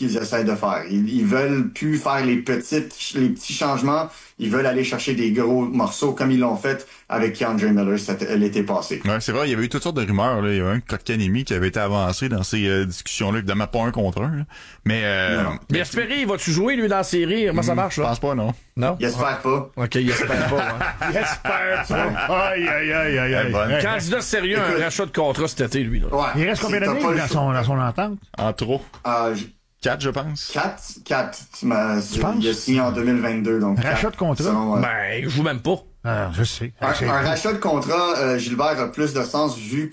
qu'ils essaient de faire. Ils veulent plus faire les petits changements. Ils veulent aller chercher des gros morceaux comme ils l'ont fait avec Keandre Miller l'été passé. Ouais, c'est vrai, il y avait eu toutes sortes de rumeurs, là. Il y avait un Kotkaniemi qui avait été avancé dans ces discussions-là, évidemment pas un contre un, là. Mais mais espérez, va-tu jouer, lui, dans la série? Comment ça marche, je là? pense pas, non. Non? Il espère pas. OK, il espère pas. Hein. Il espère pas. Aïe. Candidat sérieux à un rachat de contrat cet été, lui, là. Ouais. Il reste combien d'années dans son entente? En trop. 4, je pense. 4. Il a signé en 2022, donc. Rachat de contrat? Ben, il joue même pas. Je sais. Un rachat de contrat, Gilbert, a plus de sens vu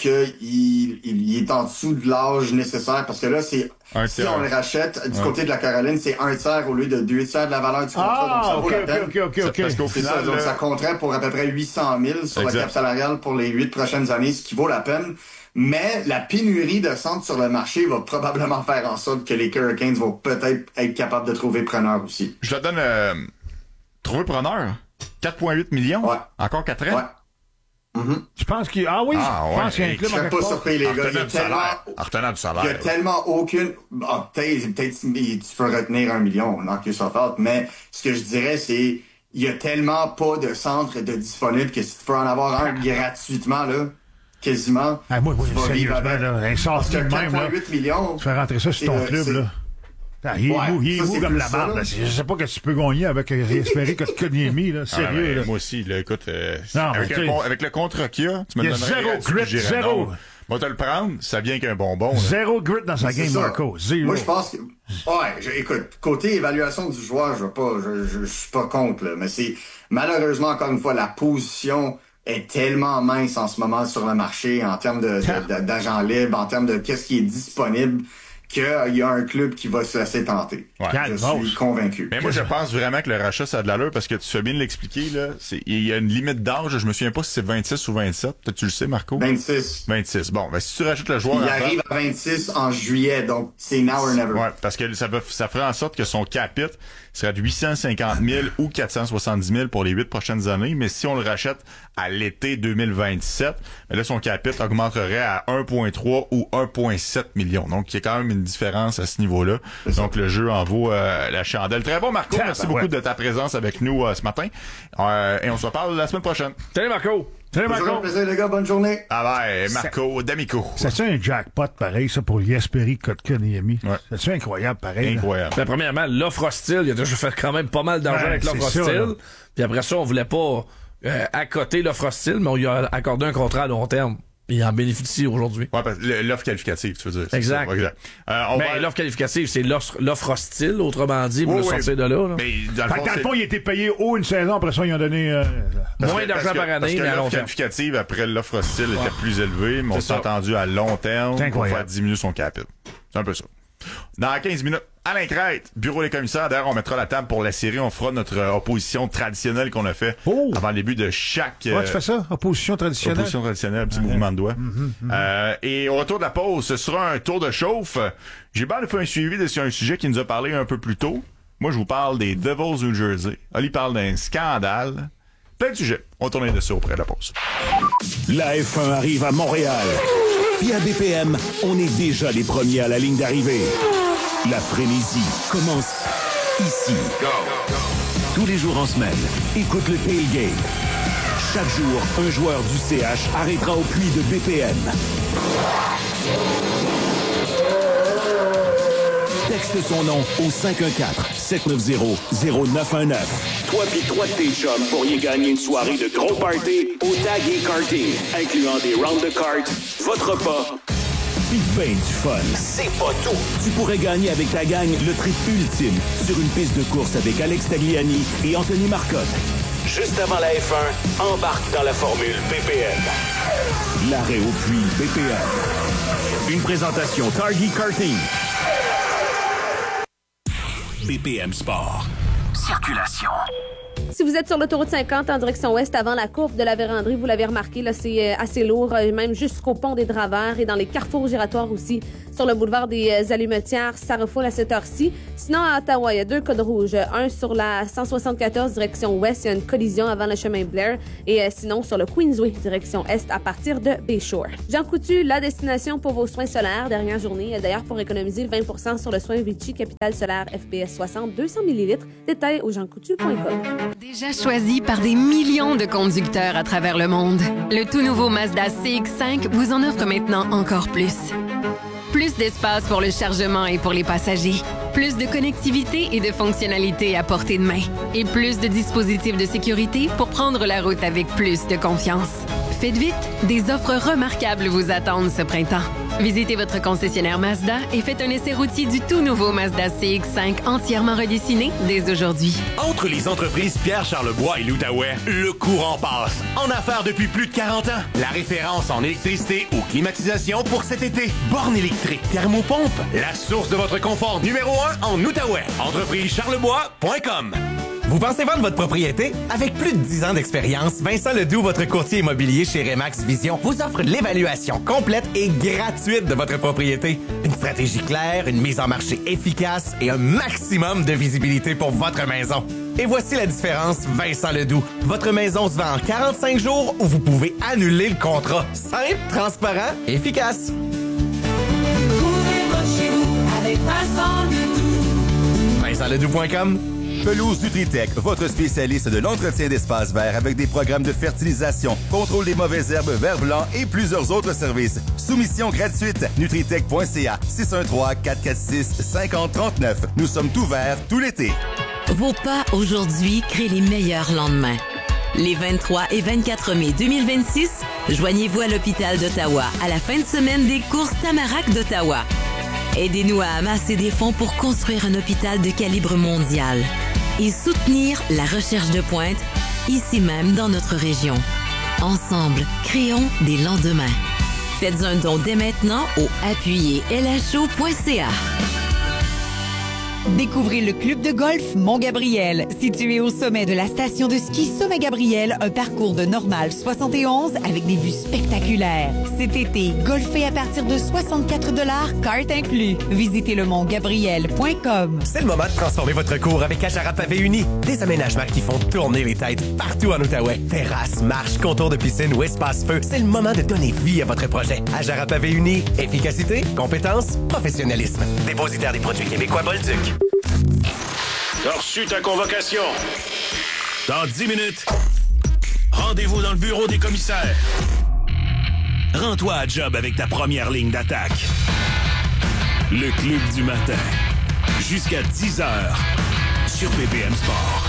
qu'il est en dessous de l'âge nécessaire, parce que là, si on le rachète du côté de la Caroline, c'est 1/3 au lieu de 2/3 de la valeur du contrat. OK. Parce qu'au C'est final, ça, donc ça compterait pour à peu près 800 000 sur le cap salarial pour les 8 prochaines années, ce qui vaut la peine. Mais la pénurie de centres sur le marché va probablement faire en sorte que les Hurricanes vont peut-être être capables de trouver preneur aussi. Je te donne trouver preneur. 4,8 millions. Ouais. Encore 4 ans. Ouais. Je pense qu'il... Ah oui, je pense qu'il y a un club je serais pas surpris, les gars. En retenant du salaire. Il y a tellement aucune... peut-être tu peux retenir 1 million, knock yourself out, mais ce que je dirais, c'est il y a tellement pas de centre de disponible que si tu peux en avoir un gratuitement, là, quasiment, moi, tu vas vivre avec. Un sorti de même, là. 4,8 millions. Tu fais rentrer ça sur ton club, là. Il est mou comme la marde. Je sais pas que tu peux gagner avec espérer que Kotkaniemi, là. Sérieux, là. Moi aussi, là, écoute, non, avec le contrat qu'il y a, tu me donnerais... Zéro grit, zéro. Moi, te le prendre, ça vient qu'un bonbon. Là. Zéro grit dans sa game, Marco. Zéro. Moi, je pense que... écoute, côté évaluation du joueur, je suis pas contre, là, mais c'est... Malheureusement, encore une fois, la position est tellement mince en ce moment sur le marché en termes d'agents libres, en termes de qu'est-ce qui est disponible, qu'il y a un club qui va se laisser tenter. Ouais. Je suis convaincu. Mais moi, je pense vraiment que le rachat, ça a de l'allure parce que tu fais bien de l'expliquer, là. Il y a une limite d'âge. Je me souviens pas si c'est 26 ou 27. Peut-être tu le sais, Marco? 26. 26. Bon, ben, si tu rachètes le joueur... Il arrive à 26 en juillet, donc c'est now or never. Ouais, parce que ça ferait en sorte que son capite serait de 850 000 ou 470 000 pour les 8 prochaines années. Mais si on le rachète à l'été 2027, ben là, son capite augmenterait à 1,3 ou 1,7 millions. Donc, il y a quand même une différence à ce niveau-là. Donc, le jeu en vaut la chandelle. Très bon, Marco. Merci beaucoup de ta présence avec nous ce matin. Et on se reparle la semaine prochaine. Salut, Marco. Salut, Marco. Un plaisir, les gars. Bonne journée. Ah ben, Marco d'Amico. C'est un jackpot pareil, ça, pour Jesperi Kotkaniemi. Ouais. C'est incroyable, pareil. Incroyable. Ben, premièrement, l'offre hostile, il a déjà fait quand même pas mal d'argent avec l'offre hostile. Puis après ça, on voulait pas accoter l'offre hostile, mais on lui a accordé un contrat à long terme. Il en bénéficie aujourd'hui. Ouais, parce que l'offre qualificative, tu veux dire. Exact. L'offre qualificative, c'est l'offre hostile, autrement dit, pour le sortir de là. Mais dans le fond, il a été payé haut une saison, après ça, ils ont donné moins d'argent par année, mais à long terme. L'offre qualificative, après l'offre hostile, était plus élevée, mais on s'est entendu à long terme pour faire diminuer son capital. C'est un peu ça. Dans 15 minutes, Alain Crête, bureau des commissaires. D'ailleurs, on mettra la table pour la série. On fera notre opposition traditionnelle qu'on a fait avant le début de chaque... tu fais ça? Opposition traditionnelle? Opposition traditionnelle, petit mouvement de doigt. Et au retour de la pause, ce sera un tour de chauffe. J'ai bien fait un suivi sur un sujet qui nous a parlé un peu plus tôt. Moi, je vous parle des Devils New Jersey. Oli parle d'un scandale. Plein de sujets. On tourne dessus auprès de la pause. La F1 arrive à Montréal. Puis à BPM, on est déjà les premiers à la ligne d'arrivée. La frénésie commence ici. Tous les jours en semaine, écoute le tailgate. Chaque jour, un joueur du CH arrêtera au puits de BPM. Texte son nom au 514-790-0919. Toi pis 3 de tes chums pourriez gagner une soirée de gros party au Tag et Karting, incluant des rounds de cartes, votre repas, pis ben du fun. C'est pas tout! Tu pourrais gagner avec ta gang le trip ultime sur une piste de course avec Alex Tagliani et Anthony Marcotte. Juste avant la F1, embarque dans la formule BPM. L'arrêt au puits BPM. Une présentation Target Karting. BPM Sport. Circulation. Si vous êtes sur l'autoroute 50 en direction ouest avant la courbe de la Vérandrie, vous l'avez remarqué, là, c'est assez lourd, même jusqu'au pont des Dravers et dans les carrefours giratoires aussi. Sur le boulevard des Allumetières, ça refoule à cette heure-ci. Sinon, à Ottawa, il y a 2 codes rouges. Un sur la 174 direction ouest, il y a une collision avant le chemin Blair. Et sinon, sur le Queensway, direction est, à partir de Bayshore. Jean Coutu, la destination pour vos soins solaires. Dernière journée, d'ailleurs, pour économiser le 20% sur le soin Vichy Capital Solaire FPS 60, 200 ml. Détails au jeancoutu.com. Déjà choisi par des millions de conducteurs à travers le monde, le tout nouveau Mazda CX-5 vous en offre maintenant encore plus. Plus d'espace pour le chargement et pour les passagers. Plus de connectivité et de fonctionnalités à portée de main. Et plus de dispositifs de sécurité pour prendre la route avec plus de confiance. Faites vite, des offres remarquables vous attendent ce printemps. Visitez votre concessionnaire Mazda et faites un essai routier du tout nouveau Mazda CX-5 entièrement redessiné dès aujourd'hui. Entre les entreprises Pierre Charlebois et l'Outaouais, le courant passe. En affaires depuis plus de 40 ans. La référence en électricité ou climatisation pour cet été. Borne électrique, thermopompe. La source de votre confort numéro 1 en Outaouais. Entreprisecharlebois.com. Vous pensez vendre votre propriété? Avec plus de 10 ans d'expérience, Vincent Ledoux, votre courtier immobilier chez Remax Vision, vous offre l'évaluation complète et gratuite de votre propriété. Une stratégie claire, une mise en marché efficace et un maximum de visibilité pour votre maison. Et voici la différence, Vincent Ledoux. Votre maison se vend en 45 jours ou vous pouvez annuler le contrat. Simple, transparent, efficace. Trouvez votre chez vous avec Vincent Ledoux. VincentLedoux.com. Pelouse Nutritech, votre spécialiste de l'entretien d'espaces verts avec des programmes de fertilisation, contrôle des mauvaises herbes, vert blanc et plusieurs autres services. Soumission gratuite. Nutritech.ca 613-446-5039. Nous sommes ouverts tout l'été. Vos pas aujourd'hui créent les meilleurs lendemains. Les 23 et 24 mai 2026, joignez-vous à l'hôpital d'Ottawa à la fin de semaine des courses Tamarack d'Ottawa. Aidez-nous à amasser des fonds pour construire un hôpital de calibre mondial et soutenir la recherche de pointe ici même dans notre région. Ensemble, créons des lendemains. Faites un don dès maintenant au appuyez-lho.ca. Découvrez le club de golf Mont-Gabriel, situé au sommet de la station de ski Sommet-Gabriel, un parcours de normal 71 avec des vues spectaculaires. Cet été, golfez à partir de 64 $, carte inclus. Visitez le montgabriel.com. C'est le moment de transformer votre cours avec Ajara Pavé Uni. Des aménagements qui font tourner les têtes partout en Outaouais. Terrasse, marche, contour de piscine ou espace feu. C'est le moment de donner vie à votre projet. Ajara Pavé Uni. Efficacité, compétence, professionnalisme. Dépositaire des produits québécois Bolduc. T'as reçu ta convocation. Dans 10 minutes, rendez-vous dans le bureau des commissaires. Rends-toi à job avec ta première ligne d'attaque. Le Club du matin. Jusqu'à 10h sur BPM Sport.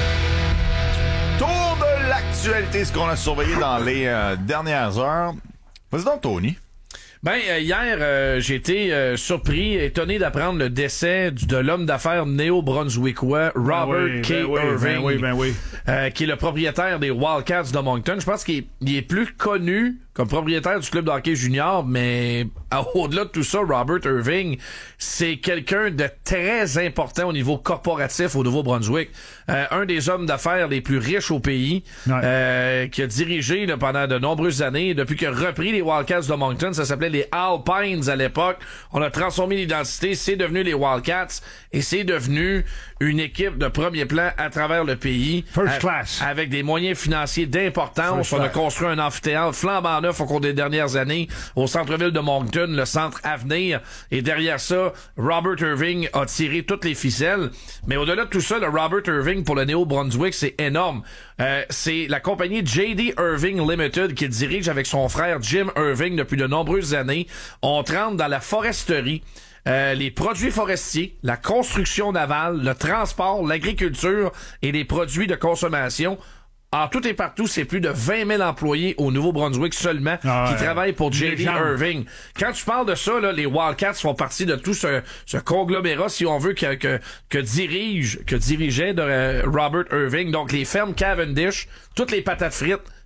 Tour de l'actualité, ce qu'on a surveillé dans les dernières heures. Vas-y donc, Tony. Ben, hier, j'ai été surpris, étonné d'apprendre le décès de l'homme d'affaires néo-brunswickois Robert K. Irving, qui est le propriétaire des Wildcats de Moncton. Je pense qu'il est plus connu comme propriétaire du club de hockey junior, mais au-delà de tout ça, Robert Irving, c'est quelqu'un de très important au niveau corporatif au Nouveau-Brunswick. Un des hommes d'affaires les plus riches au pays, qui a dirigé là, pendant de nombreuses années, depuis qu'il a repris les Wildcats de Moncton. Ça s'appelait les Alpines à l'époque. On a transformé l'identité, c'est devenu les Wildcats, et c'est devenu une équipe de premier plan à travers le pays. First class. Avec des moyens financiers d'importance. On a construit un amphithéâtre flambant neuf au cours des dernières années au centre-ville de Moncton, le centre Avenir. Et derrière ça, Robert Irving a tiré toutes les ficelles. Mais au-delà de tout ça, le Robert Irving pour le Néo-Brunswick, c'est énorme. C'est la compagnie J.D. Irving Limited qui dirige avec son frère Jim Irving depuis de nombreuses années. On rentre dans la foresterie. Les produits forestiers, la construction navale, le transport, l'agriculture et les produits de consommation. En tout et partout, c'est plus de 20 000 employés au Nouveau-Brunswick seulement qui travaillent pour J.D. Irving. Quand tu parles de ça, là, les Wildcats font partie de tout ce conglomérat, si on veut, que dirigeait Robert Irving. Donc, les fermes Cavendish, toutes les patates frites,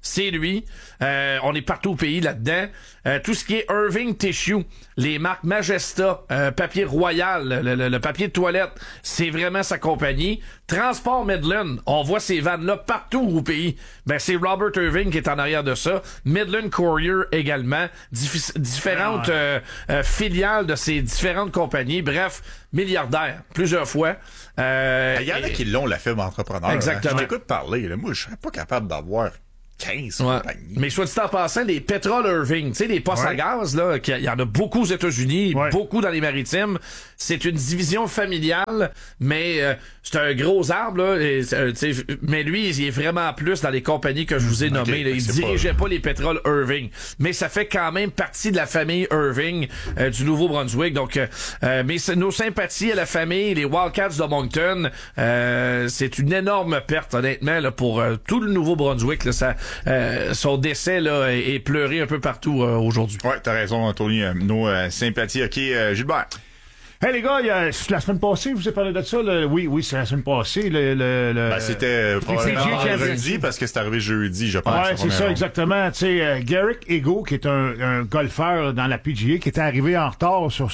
c'est lui. On est partout au pays là-dedans. Tout ce qui est Irving Tissue, les marques Majesta, papier Royal, le papier de toilette, c'est vraiment sa compagnie. Transport Midland, on voit ces vannes-là partout au pays. Ben c'est Robert Irving qui est en arrière de ça. Midland Courier également. Différentes filiales de ces différentes compagnies. Bref, milliardaire, plusieurs fois. Il y en a qui l'ont, la fibre entrepreneur. Exactement. Hein. Je t'écoute parler. Là. Moi, je serais pas capable d'avoir 15 compagnies. Mais soit dit en passant, les Petrol Irving, tu sais, les postes à gaz, là, il y en a beaucoup aux États-Unis, beaucoup dans les maritimes. C'est une division familiale, mais c'est un gros arbre, là. Mais lui, il est vraiment plus dans les compagnies que je vous ai nommées. Là. Il dirigeait pas les Petrol Irving. Mais ça fait quand même partie de la famille Irving du Nouveau-Brunswick. Donc, mais nos sympathies à la famille, les Wildcats de Moncton, c'est une énorme perte, honnêtement, là, pour tout le Nouveau-Brunswick. Là, son décès là est pleuré un peu partout aujourd'hui. Ouais, t'as raison, Anthony. Nos sympathies. OK, Gilbert. Hey les gars, la semaine passée, vous avez parlé de ça? Oui, c'est la semaine passée. C'était probablement vendredi parce que c'est arrivé jeudi, je pense. Ouais, c'est ça, exactement. Tu sais, Garrick Ego, qui est un golfeur dans la PGA, qui était arrivé en retard sur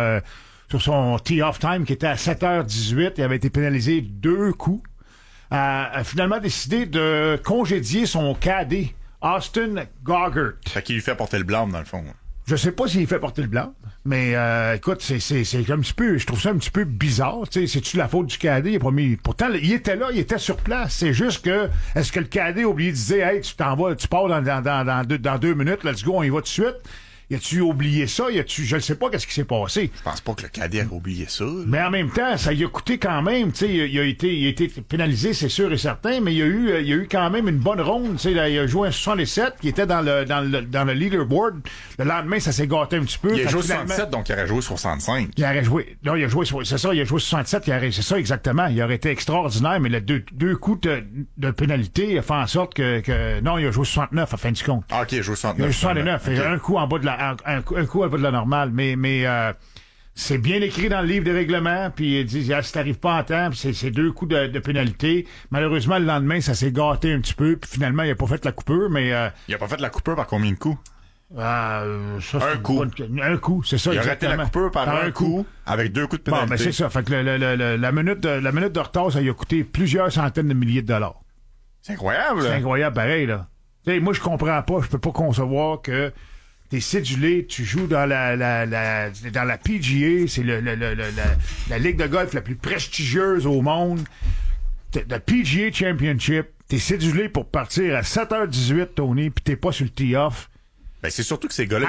son tee-off time, qui était à 7h18. Il avait été pénalisé 2 coups. A finalement décidé de congédier son cadet, Austin Goggart. Fait qu'il lui fait porter le blâme, dans le fond. Je sais pas s'il fait porter le blâme, mais écoute, c'est un petit peu, je trouve ça un petit peu bizarre, tu sais, c'est-tu la faute du cadet? Il a pas mis, pourtant, il était là, il était sur place, c'est juste que, est-ce que le cadet a oublié de dire, hey, tu pars dans 2 minutes, let's go, on y va tout de suite? Y a-tu oublié ça? Je ne sais pas qu'est-ce qui s'est passé. Je pense pas que le cadet a oublié ça. Mais en même temps, ça y a coûté quand même, tu sais, il a été pénalisé, c'est sûr et certain, mais il y a eu quand même une bonne ronde, tu sais, il a joué un 67 qui était dans le leaderboard. Le lendemain, ça s'est gâté un petit peu. Il a joué 67, donc il aurait joué 65. Il aurait joué, non, c'est ça, il a joué 67, c'est ça exactement. Il aurait été extraordinaire, mais les deux coups de pénalité a fait en sorte que non, il a joué 69 à fin du compte. Ah, OK, il a joué 69. Il a joué 69, et un coup en bas de un coup un peu de la normale, mais c'est bien écrit dans le livre de règlement, puis il dit si t'arrives pas en temps, puis c'est 2 coups de pénalité. Malheureusement, le lendemain, ça s'est gâté un petit peu, puis finalement, il a pas fait la coupure, mais il a pas fait la coupure par combien de coups? Un coup, c'est ça. Il a raté la coupure par un coup, avec 2 coups de pénalité. Bon, ben c'est ça. Fait que la minute de retard, ça lui a coûté plusieurs centaines de milliers de dollars. C'est incroyable. C'est incroyable, pareil, là. T'sais, moi, je comprends pas, je peux pas concevoir que t'es cédulé, tu joues dans la PGA, c'est la ligue de golf la plus prestigieuse au monde. La PGA Championship, t'es cédulé pour partir à 7h18, Tony, pis t'es pas sur le tee-off. Ben, c'est surtout que ces gars-là, à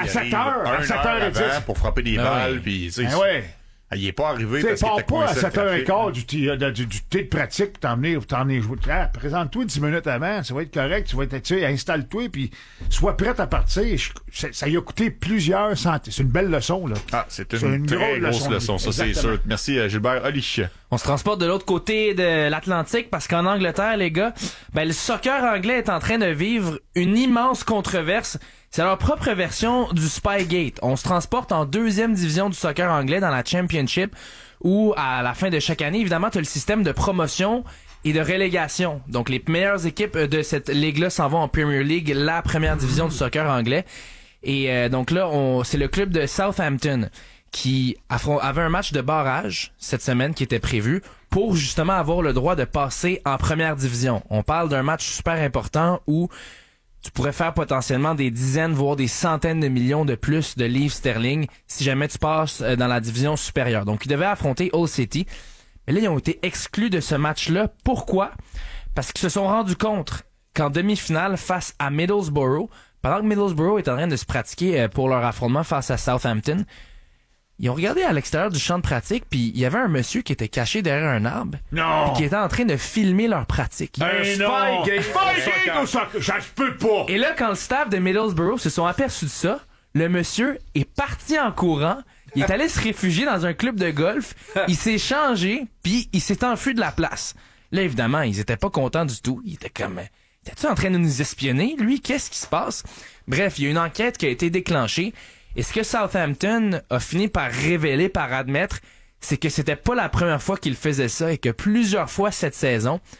7h10 pour frapper des balles, pis il est pas arrivé parce qu'il était coincé. Pas à 7h15 du thé de pratique pour t'emmener jouer. Présente-toi 10 minutes avant, ça va être correct, tu vas être, installe-toi, puis sois prête à partir. Ça y a coûté plusieurs centaines. C'est une belle leçon, là. Ah, c'est une très grosse leçon, ça, c'est sûr. Merci, Gilbert. Oli. On se transporte de l'autre côté de l'Atlantique parce qu'en Angleterre, les gars, le soccer anglais est en train de vivre une immense controverse. C'est leur propre version du Spygate. On se transporte en 2e division du soccer anglais dans la Championship où, à la fin de chaque année, évidemment, tu as le système de promotion et de relégation. Donc, les meilleures équipes de cette ligue-là s'en vont en Premier League, la première division du soccer anglais. Et donc là, c'est le club de Southampton qui avait un match de barrage cette semaine qui était prévu pour justement avoir le droit de passer en première division. On parle d'un match super important où tu pourrais faire potentiellement des dizaines, voire des centaines de millions de plus de livres sterling si jamais tu passes dans la division supérieure. Donc, ils devaient affronter Hull City. Mais là, ils ont été exclus de ce match-là. Pourquoi? Parce qu'ils se sont rendus compte qu'en demi-finale, face à Middlesbrough, pendant que Middlesbrough est en train de se pratiquer pour leur affrontement face à Southampton, ils ont regardé à l'extérieur du champ de pratique, puis il y avait un monsieur qui était caché derrière un arbre. Non! Qui était en train de filmer leur pratique. Spygate au soccer! Ça se peut pas! Et là, quand le staff de Middlesbrough se sont aperçus de ça, le monsieur est parti en courant, il est allé se réfugier dans un club de golf, il s'est changé, puis il s'est enfui de la place. Là, évidemment, ils étaient pas contents du tout. Ils étaient comme... T'es-tu en train de nous espionner? Lui, qu'est-ce qui se passe? Bref, il y a une enquête qui a été déclenchée. Et ce que Southampton a fini par révéler, par admettre, c'est que c'était pas la première fois qu'il faisait ça et que plusieurs fois cette saison,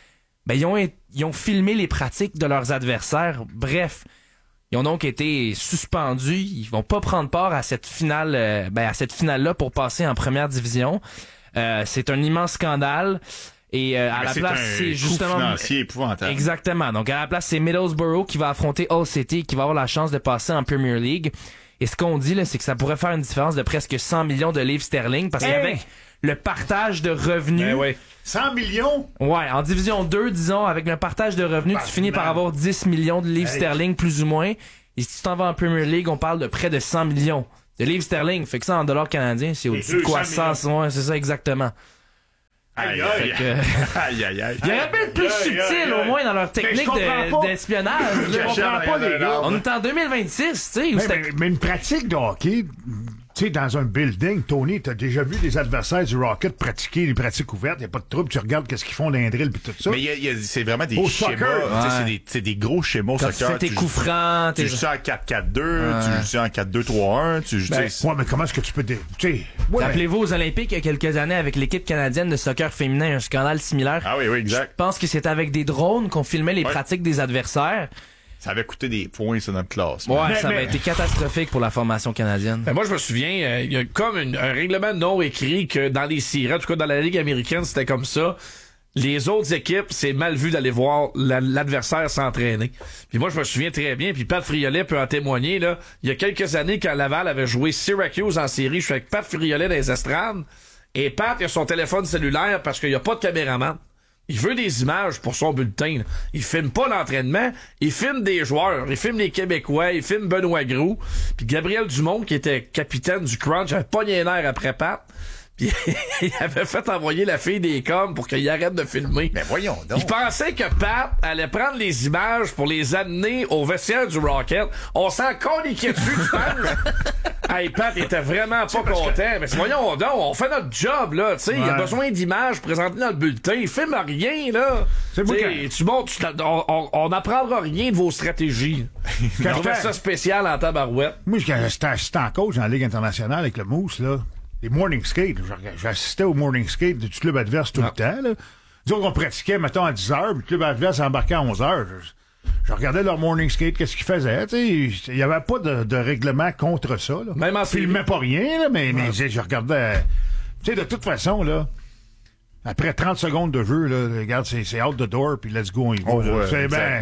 ben ils ont filmé les pratiques de leurs adversaires. Bref, ils ont donc été suspendus. Ils vont pas prendre part à cette finale, à cette finale-là pour passer en première division. C'est un immense scandale. Et à la place, c'est justement financier épouvantable. Exactement. Donc à la place, c'est Middlesbrough qui va affronter Hull City, qui va avoir la chance de passer en Premier League. Et ce qu'on dit là, c'est que ça pourrait faire une différence de presque 100 millions de livres sterling, parce qu'avec le partage de revenus, 100 millions? Ouais, en division 2, disons, avec le partage de revenus, tu finis par avoir 10 millions de livres sterling plus ou moins. Et si tu t'en vas en Premier League, on parle de près de 100 millions de livres sterling. Fait que ça en dollars canadiens, c'est au-dessus de quoi 100, ouais, c'est ça exactement. Aïe. Il y aurait pu être plus subtil, au moins, dans leur technique d'espionnage. On est en 2026, tu sais. Mais une pratique de hockey, tu sais, dans un building, Tony, t'as déjà vu les adversaires du Rocket pratiquer des pratiques ouvertes, y a pas de trouble, tu regardes qu'est-ce qu'ils font dans les drills pis tout ça. Mais c'est vraiment des schémas, c'est des gros schémas au soccer. Tu fais tes coups francs, tu joues ça en 4-4-2, tu joues ça en 4-2-3-1, tu joues ouais, mais comment est-ce que tu peux Rappelez-vous aux Olympiques il y a quelques années avec l'équipe canadienne de soccer féminin, un scandale similaire. Ah oui, exact. Je pense que c'était avec des drones qu'on filmait les pratiques des adversaires. Ça avait coûté des points sur notre classe. Ouais, ça avait été catastrophique pour la formation canadienne. Moi, je me souviens, il y a comme un règlement non écrit que dans les séries, en tout cas dans la Ligue américaine, c'était comme ça. Les autres équipes, c'est mal vu d'aller voir l'adversaire s'entraîner. Puis moi, je me souviens très bien, puis Pat Friolet peut en témoigner, là. Il y a quelques années, quand Laval avait joué Syracuse en série, je suis avec Pat Friolet dans les estrades, et Pat, il a son téléphone cellulaire parce qu'il n'y a pas de caméraman. Il veut des images pour son bulletin. Là. Il filme pas l'entraînement, il filme des joueurs, il filme les Québécois, il filme Benoît Groux. Puis Gabriel Dumont, qui était capitaine du Crunch, avait pogné un air après Pat. Puis il avait fait envoyer la fille des coms pour qu'il arrête de filmer. Mais voyons donc. Il pensait que Pat allait prendre les images pour les amener au vestiaire du Rocket. On s'en coniquait dessus, tu penses? Hey, Pat était vraiment pas content. Mais voyons donc, on fait notre job, là. Tu sais, il y a besoin d'images présentées dans le bulletin. Il filme rien, là. Tu montres, on n'apprendra rien de vos stratégies. Je trouvais ça spécial en tabarouette. Moi, j'étais en coach en Ligue internationale avec le Mousse, là. Les morning skates, j'assistais au morning skate du club adverse tout le temps. Là. Disons qu'on pratiquait, mettons, à 10h, puis le club adverse embarquait à 11h. Je regardais leur morning skate, qu'est-ce qu'ils faisaient. Il n'y avait pas de règlement contre ça. Là. Même en filmait pas rien, là, mais je regardais... Tu sais, de toute façon, là, après 30 secondes de jeu, là, regarde, c'est out the door, puis let's go, on y va. C'est bien,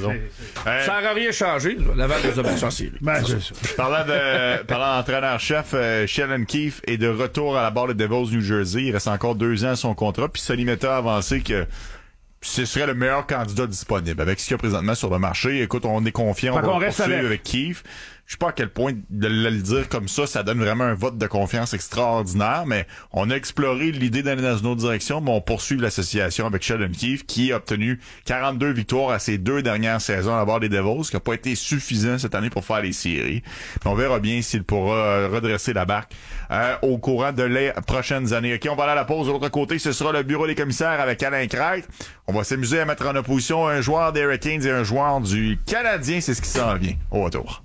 ça n'aurait rien changé, Laval des options en série. C'est ça. Parlant d'entraîneur-chef, Sheldon Keefe est de retour à la barre des Devils New Jersey. Il reste encore 2 ans à son contrat, puis Solimeta a avancé que ce serait le meilleur candidat disponible. Avec ce qu'il y a présentement sur le marché, écoute, on est confiant, on va poursuivre avec Keefe. Je sais pas à quel point de le dire comme ça donne vraiment un vote de confiance extraordinaire, mais on a exploré l'idée d'aller dans une autre direction, mais on poursuit l'association avec Sheldon Keefe, qui a obtenu 42 victoires à ses 2 dernières saisons à la barre des Devils, ce qui n'a pas été suffisant cette année pour faire les séries. Mais on verra bien s'il pourra redresser la barque au courant de les prochaines années. OK, on va aller à la pause. De l'autre côté, ce sera le bureau des commissaires avec Alain Crête. On va s'amuser à mettre en opposition un joueur des Hurricanes et un joueur du Canadien. C'est ce qui s'en vient. Au retour.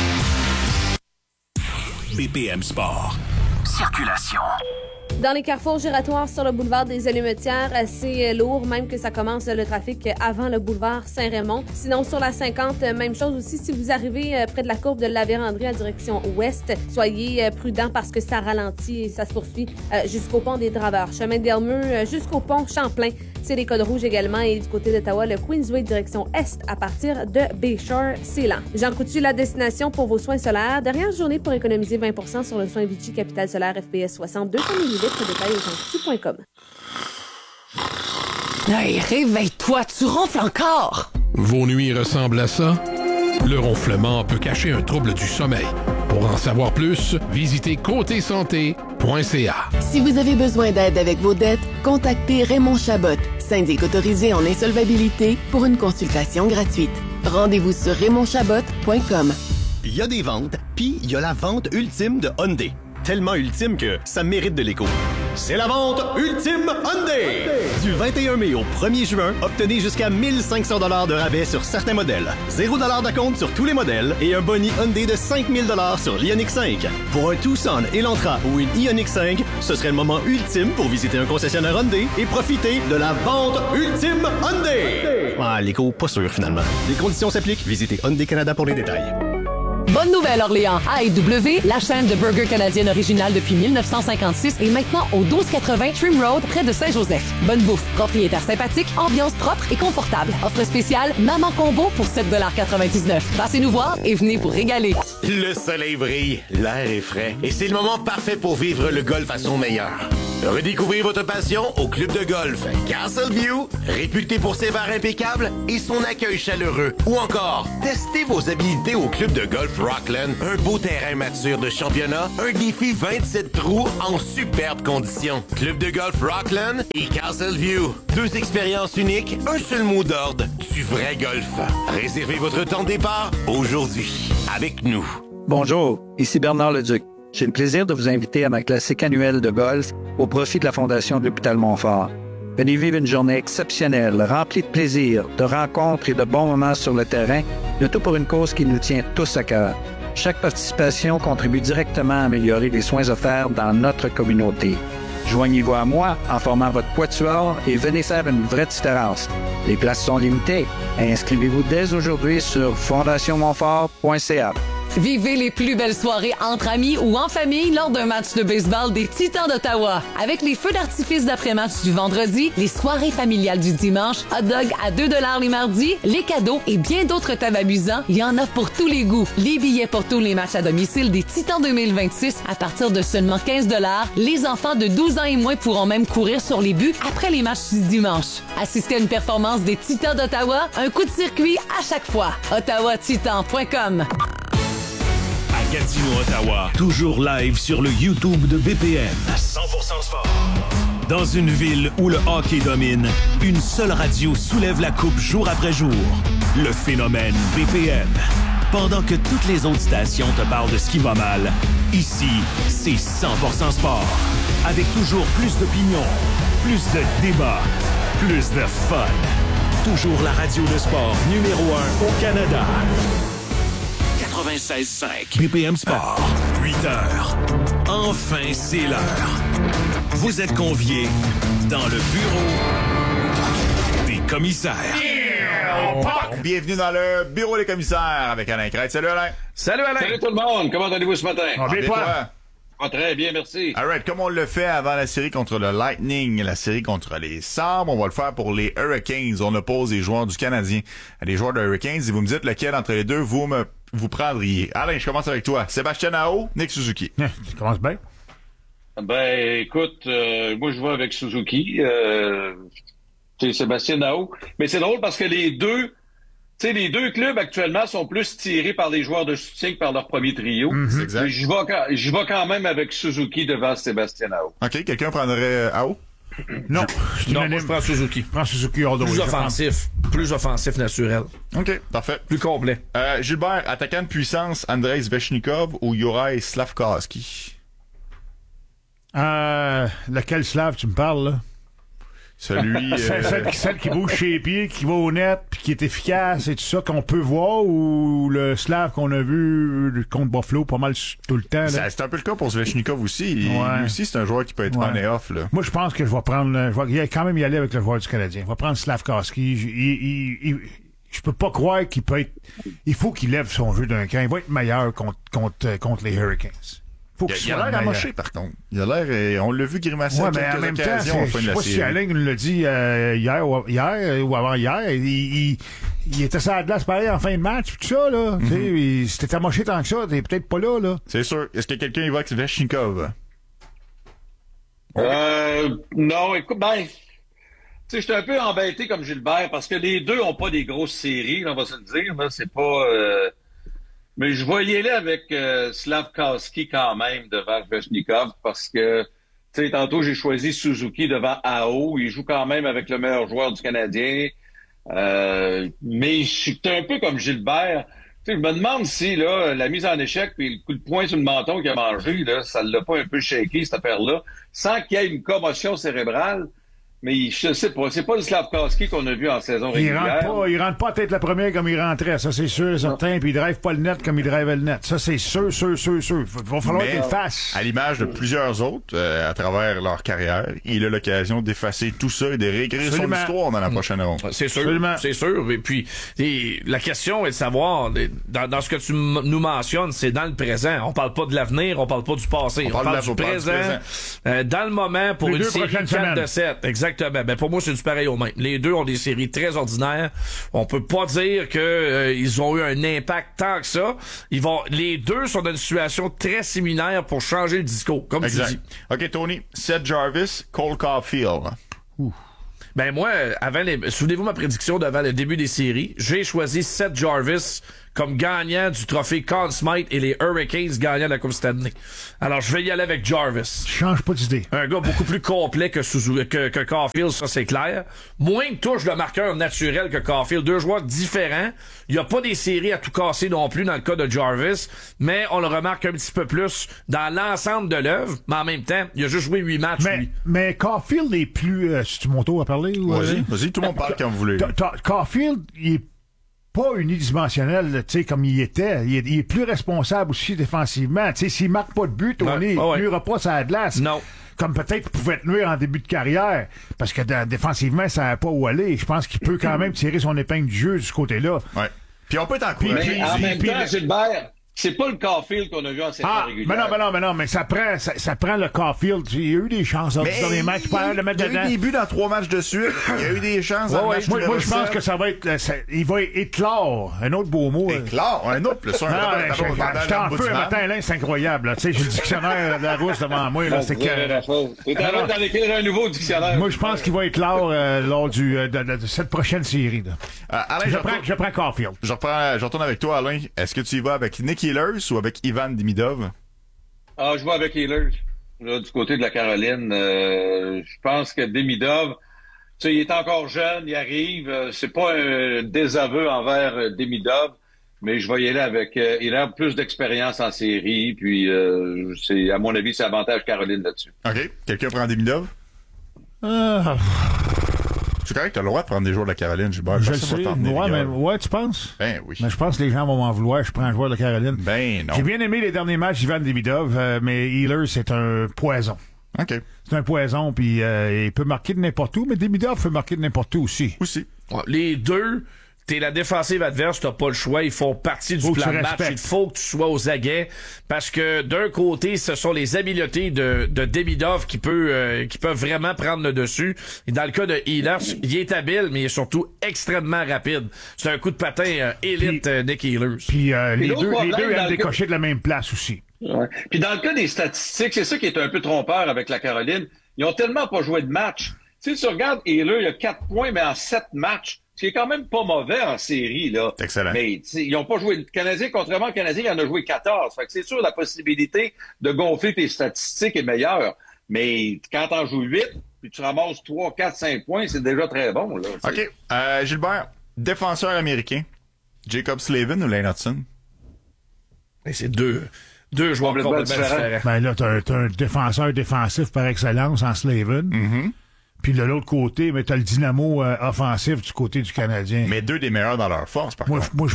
BPM Sport. Circulation. Dans les carrefours giratoires sur le boulevard des Allumetières, c'est lourd, même que ça commence le trafic avant le boulevard Saint-Raymond. Sinon, sur la 50, même chose aussi. Si vous arrivez près de la courbe de la Vérandrie en direction ouest, soyez prudents parce que ça ralentit et ça se poursuit jusqu'au pont des Draveurs. Chemin d'Elmeux jusqu'au pont Champlain. C'est les codes rouges également. Et du côté d'Ottawa, le Queensway direction est à partir de Bayshore, c'est lent. Jean Coutu, la destination pour vos soins solaires. Dernière journée pour économiser 20% sur le soin Vichy Capital Solaire FPS 60 200 ml. Détail au jeancoutu.com. Hey, réveille-toi, tu ronfles encore! Vos nuits ressemblent à ça? Le ronflement peut cacher un trouble du sommeil. Pour en savoir plus, visitez côtésanté.ca. Si vous avez besoin d'aide avec vos dettes, contactez Raymond Chabot, syndic autorisé en insolvabilité, pour une consultation gratuite. Rendez-vous sur raymondchabot.com. Il y a des ventes, puis il y a la vente ultime de Hyundai. Tellement ultime que ça mérite de l'écho. C'est la vente ultime Hyundai! Du 21 mai au 1er juin, obtenez jusqu'à 1500 $ de rabais sur certains modèles. 0 $ d'acompte sur tous les modèles et un boni Hyundai de 5000 $ sur l'Ioniq 5. Pour un Tucson, Elantra ou une Ioniq 5, ce serait le moment ultime pour visiter un concessionnaire Hyundai et profiter de la vente ultime Hyundai. Ah, l'écho, pas sûr finalement. Les conditions s'appliquent. Visitez Hyundai Canada pour les détails. Bonne nouvelle, Orléans. AEW, la chaîne de burgers canadienne originale depuis 1956, est maintenant au 1280 Trim Road, près de Saint-Joseph. Bonne bouffe, propriétaire sympathique, ambiance propre et confortable. Offre spéciale, Maman Combo pour 7,99 $. Passez nous voir et venez vous régaler. Le soleil brille, l'air est frais et c'est le moment parfait pour vivre le golf à son meilleur. Redécouvrez votre passion au club de golf Castleview, réputé pour ses bars impeccables et son accueil chaleureux. Ou encore, testez vos habilités au club de golf Rockland, un beau terrain mature de championnat, un défi 27 trous en superbes conditions. Club de golf Rockland et Castleview, 2 expériences uniques, un seul mot d'ordre, du vrai golf. Réservez votre temps de départ aujourd'hui avec nous. Bonjour, ici Bernard Leduc. J'ai le plaisir de vous inviter à ma classique annuelle de golf au profit de la Fondation de l'Hôpital Montfort. Venez vivre une journée exceptionnelle, remplie de plaisir, de rencontres et de bons moments sur le terrain, le tout pour une cause qui nous tient tous à cœur. Chaque participation contribue directement à améliorer les soins offerts dans notre communauté. Joignez-vous à moi en formant votre quatuor et venez faire une vraie différence. Les places sont limitées. Inscrivez-vous dès aujourd'hui sur fondationmontfort.ca. Vivez les plus belles soirées entre amis ou en famille lors d'un match de baseball des Titans d'Ottawa. Avec les feux d'artifice d'après-match du vendredi, les soirées familiales du dimanche, hot dog à 2 $ les mardis, les cadeaux et bien d'autres thèmes amusants, il y en a pour tous les goûts. Les billets pour tous les matchs à domicile des Titans 2026 à partir de seulement 15 $. Les enfants de 12 ans et moins pourront même courir sur les buts après les matchs du dimanche. Assistez à une performance des Titans d'Ottawa, un coup de circuit à chaque fois. OttawaTitan.com. Gatineau, Ottawa, toujours live sur le YouTube de BPM. 100% sport. Dans une ville où le hockey domine, une seule radio soulève la coupe jour après jour. Le phénomène BPM. Pendant que toutes les autres stations te parlent de ce qui va mal, ici, c'est 100% sport. Avec toujours plus d'opinions, plus de débats, plus de fun. Toujours la radio de sport numéro 1 au Canada. 96.5 BPM Sport, 8 heures. Enfin, c'est l'heure. Vous êtes conviés dans le bureau des commissaires. Bienvenue dans le bureau des commissaires avec Alain Crête. Salut Alain. Salut Alain. Salut tout le monde. Comment allez-vous ce matin? Bien toi. Ah, très bien, merci. Alright, comme on le fait avant la série contre le Lightning, la série contre les Sabres, on va le faire pour les Hurricanes. On oppose les joueurs du Canadien à des joueurs de Hurricanes et vous me dites lequel entre les deux vous prendriez. Alain, je commence avec toi. Sébastien Aho, Nick Suzuki. Tu commences bien? Ben, écoute, moi, je vais avec Suzuki. C'est Sébastien Aho. Mais c'est drôle parce que les deux clubs actuellement sont plus tirés par les joueurs de soutien que par leur premier trio. C'est exact. Je vais quand même avec Suzuki devant Sébastien Aho. OK, quelqu'un prendrait Aho? Non, moi, je prends Suzuki. Prends Suzuki hors de Plus offensif naturel. OK, parfait. Plus complet. Gilbert, attaquant de puissance, Andrei Svechnikov ou Juraj Slafkovský? Lequel Slav tu me parles, là? Celui... Celle qui bouge chez les pieds, qui va au net, puis qui est efficace et tout ça, qu'on peut voir, ou le Slav qu'on a vu contre Buffalo pas mal tout le temps. Là. C'est un peu le cas pour Svechnikov aussi. Lui aussi, c'est un joueur qui peut être on et off. Là. Moi, je pense que je vais prendre... Je vais quand même y aller avec le joueur du Canadien. Je vais prendre Slafkovský. Je peux pas croire qu'il peut être... Il faut qu'il lève son jeu d'un camp. Il va être meilleur contre les Hurricanes. Il a l'air amoché, par contre. Il a l'air... On l'a vu grimacer à quelques occasions au fin de la série. Je sais pas si Alain nous l'a dit hier ou avant-hier. Il était sur la glace pareil en fin de match, tout ça, là. Mm-hmm. Si t'étais amoché tant que ça, t'es peut-être pas là. C'est sûr. Est-ce que quelqu'un évoque Svechnikov? Non, écoute, tu sais, j'étais un peu embêté comme Gilbert parce que les deux ont pas des grosses séries, là, on va se le dire. Là, c'est pas... Mais je vais y aller avec Slafkovský quand même devant Svechnikov parce que, tu sais, tantôt j'ai choisi Suzuki devant Aho. Il joue quand même avec le meilleur joueur du Canadien. Mais je suis un peu comme Gilbert. Tu sais, je me demande si là la mise en échec puis le coup de poing sur le menton qu'il a mangé, là, ça l'a pas un peu shaké, cette affaire-là, sans qu'il y ait une commotion cérébrale. Mais je sais pas, c'est pas le Slavkovski qu'on a vu en saison régulière. Il rentre pas tête la première comme il rentrait, ça c'est sûr, certain, puis il drive pas le net comme il drivait le net. Ça c'est sûr. Il va falloir qu'il le fasse. À l'image de plusieurs autres, à travers leur carrière, il a l'occasion d'effacer tout ça et de réécrire son histoire dans la prochaine ronde. C'est sûr, c'est sûr. Et puis, la question est de savoir, dans ce que tu nous mentionnes, c'est dans le présent. On parle pas de l'avenir, on parle pas du passé. On parle du présent. Dans le moment, pour une série 4 de 7. Exactement. Ben, pour moi, c'est du pareil au même. Les deux ont des séries très ordinaires. On peut pas dire que ils ont eu un impact tant que ça. Les deux sont dans une situation très similaire pour changer le discours, comme tu dis. OK, Tony. Seth Jarvis, Cole Caulfield. Ben moi, souvenez-vous ma prédiction d'avant le début des séries, j'ai choisi Seth Jarvis comme gagnant du trophée Conn Smythe et les Hurricanes gagnant de la Coupe Stanley. Alors, je vais y aller avec Jarvis. Change pas d'idée. Un gars beaucoup plus complet que Caulfield, ça c'est clair. Moins de touche de marqueur naturel que Caulfield. Deux joueurs différents. Il n'y a pas des séries à tout casser non plus dans le cas de Jarvis, mais on le remarque un petit peu plus dans l'ensemble de l'œuvre. Mais en même temps, il a juste joué 8 matchs, lui. Mais Caulfield est plus... c'est-tu mon tour à parler? Vas-y, tout le monde parle quand vous voulez. Caulfield, il est pas unidimensionnel, tu sais, comme il était. Il est plus responsable aussi défensivement. Tu sais, s'il marque pas de but, il ne nuira pas sa glace. Non. Comme peut-être il pouvait te nuire en début de carrière, parce que défensivement, ça n'a pas où aller. Je pense qu'il peut quand même tirer son épingle du jeu de ce côté-là. Ouais. Puis on peut t'encourager. Mais en même temps, Gilbert, c'est pas le Caulfield qu'on a vu en saison régulière. Mais ça prend le Caulfield. Il y a eu des chances dans les matchs. Il y a eu des buts dans 3 matchs de suite. Il y a eu des chances dans le match. Moi, je pense que ça va être... il va éclore. Un autre beau mot. Éclore? Un autre plus un. J'étais en feu un matin, là, c'est incroyable. Tu sais, j'ai le dictionnaire de la rousse devant moi. Là, c'est que... T'es en train d'en écrire un nouveau dictionnaire. Moi, je pense qu'il va éclore lors de cette prochaine série. Alain, je prends Caulfield. Je retourne avec toi, Alain. Est-ce que tu y vas avec Nick Ehlers ou avec Ivan Demidov? Je vais avec Ehlers. Là, du côté de la Caroline, je pense que Demidov, tu sais, il est encore jeune, il arrive. C'est pas un désaveu envers Demidov, mais je vais y aller avec... il a plus d'expérience en série, puis à mon avis, c'est avantage Caroline là-dessus. OK. Quelqu'un prend Demidov? C'est correct, t'as le droit de prendre des joueurs de la Caroline, Gilbert. Je le sais. Ouais, tu penses? Ben oui. Mais je pense que les gens vont m'en vouloir. Je prends un joueur de la Caroline. Ben non. J'ai bien aimé les derniers matchs d'Ivan Demidov, mais Ehlers, c'est un poison. OK. C'est un poison, puis il peut marquer de n'importe où, mais Demidov peut marquer de n'importe où aussi. Les deux... T'es la défensive adverse, t'as pas le choix, ils font partie du plan de match. Il faut que tu sois aux aguets parce que d'un côté, ce sont les habiletés de Demidov qui peuvent vraiment prendre le dessus. Et dans le cas de Ehlers, il est habile, mais il est surtout extrêmement rapide. C'est un coup de patin élite, Nick Ehlers. Puis les deux aiment décocher de la même place aussi. Ouais. Puis dans le cas des statistiques, c'est ça qui est un peu trompeur avec la Caroline. Ils ont tellement pas joué de match. Tu sais, tu regardes Ehlers, il a 4 points, mais en 7 matchs. C'est quand même pas mauvais en série, là. C'est excellent. Mais ils n'ont pas joué. Le Canadien, contrairement au Canadien, il en a joué 14. Fait que c'est sûr, la possibilité de gonfler tes statistiques est meilleure. Mais quand t'en joues 8, puis tu ramasses 3, 4, 5 points, c'est déjà très bon, là. OK. Gilbert, défenseur américain, Jacob Slavin ou Lane Hutson? C'est deux joueurs complètement différents. Ben là, t'as un défenseur défensif par excellence en Slavin. Mm-hmm. Puis de l'autre côté, mais t'as le dynamo offensif du côté du Canadien. Mais deux des meilleurs dans leur force, par contre. Moi, je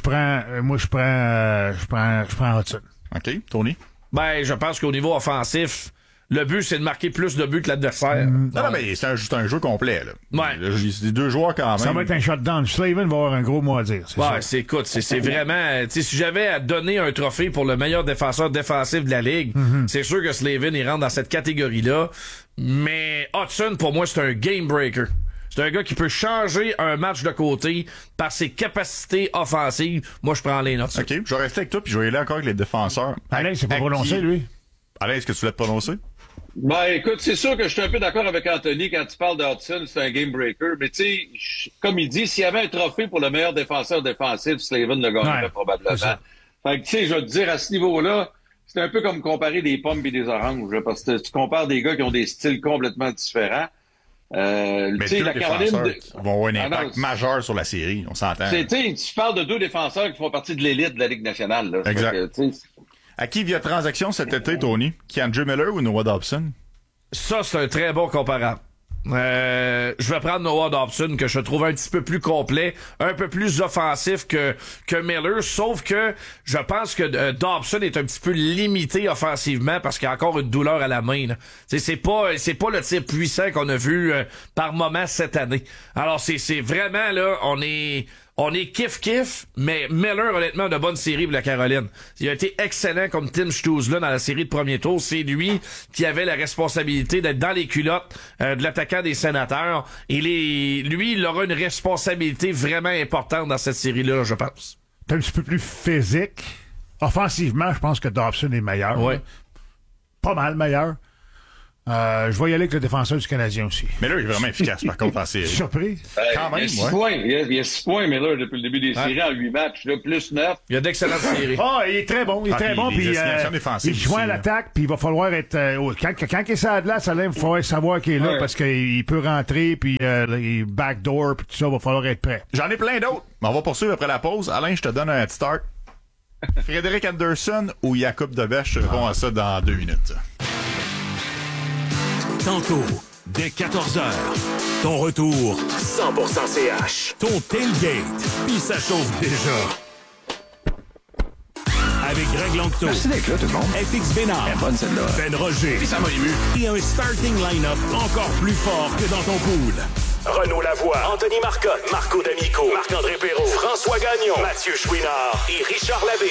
prends Hudson. OK. Tony? Ben, je pense qu'au niveau offensif, le but, c'est de marquer plus de buts que l'adversaire. Non, mais c'est juste un jeu complet, là. Ouais. C'est deux joueurs quand même. Ça va être un shutdown. Slavin va avoir un gros mot à dire. C'est vraiment... Tu sais, si j'avais à donner un trophée pour le meilleur défenseur défensif de la Ligue, c'est sûr que Slavin, il rentre dans cette catégorie-là. Mais Hudson, pour moi, c'est un game breaker. C'est un gars qui peut changer un match de côté par ses capacités offensives. Moi, je prends Lane Hudson. OK, je vais rester avec toi, puis je vais y aller encore avec les défenseurs. Alain, c'est pas prononcé, lui. Alain, est-ce que tu voulais te prononcer? Ben, écoute, c'est sûr que je suis un peu d'accord avec Anthony quand tu parles de Hudson, c'est un game breaker. Mais tu sais, comme il dit, s'il y avait un trophée pour le meilleur défenseur défensif, Slavin le gagnerait probablement. Fait que tu sais, je vais te dire, à ce niveau-là, c'est un peu comme comparer des pommes et des oranges, parce que tu compares des gars qui ont des styles complètement différents. Mais deux la Caroline vont avoir un impact majeur sur la série, on s'entend. Tu parles de deux défenseurs qui font partie de l'élite de la Ligue nationale. Là. Exact. À qui via transaction cet été, Tony? Keandre Miller ou Noah Dobson? Ça, c'est un très bon comparable. Je vais prendre Noah Dobson, que je trouve un petit peu plus complet, un peu plus offensif que Miller, sauf que je pense que Dobson est un petit peu limité offensivement parce qu'il a encore une douleur à la main. C'est pas le tir puissant qu'on a vu par moment cette année. Alors c'est vraiment là, on est kiff-kiff, mais Miller, honnêtement, de bonne série pour la Caroline. Il a été excellent comme Tim Stützle dans la série de premier tour. C'est lui qui avait la responsabilité d'être dans les culottes de l'attaquant des Sénateurs. Lui, il aura une responsabilité vraiment importante dans cette série-là, je pense. C'est un petit peu plus physique. Offensivement, je pense que Dobson est meilleur. Oui. Pas mal meilleur. Je vais y aller avec le défenseur du Canadien aussi. Miller est vraiment efficace, par contre, en série. Surpris? Quand même, il y a 6 points, Miller, depuis le début des séries, en 8 matchs, là, plus 9. Il y a d'excellentes séries. Il est très bon, puis il joint à l'attaque, puis il va falloir être... quand il est sur la glace, il va falloir savoir qu'il est là, parce qu'il peut rentrer, puis il backdoor, puis tout ça, il va falloir être prêt. J'en ai plein d'autres, mais on va poursuivre après la pause. Alain, je te donne un head start. Frédéric Anderson ou Jakub Dobeš répond à ça dans 2 minutes. Tantôt, dès 14h, ton retour 100% CH. Ton tailgate, puis ça chauffe déjà. Avec Greg Langto. Merci d'être là, tout le monde. FX Bénard. Bonne celle-là. Ben Roger. Puis ça m'a ému. Et un starting line-up encore plus fort que dans ton pool. Renaud Lavoie, Anthony Marcotte, Marco D'Amico, Marc-André Perrault, François Gagnon, Mathieu Chouinard et Richard Labbé.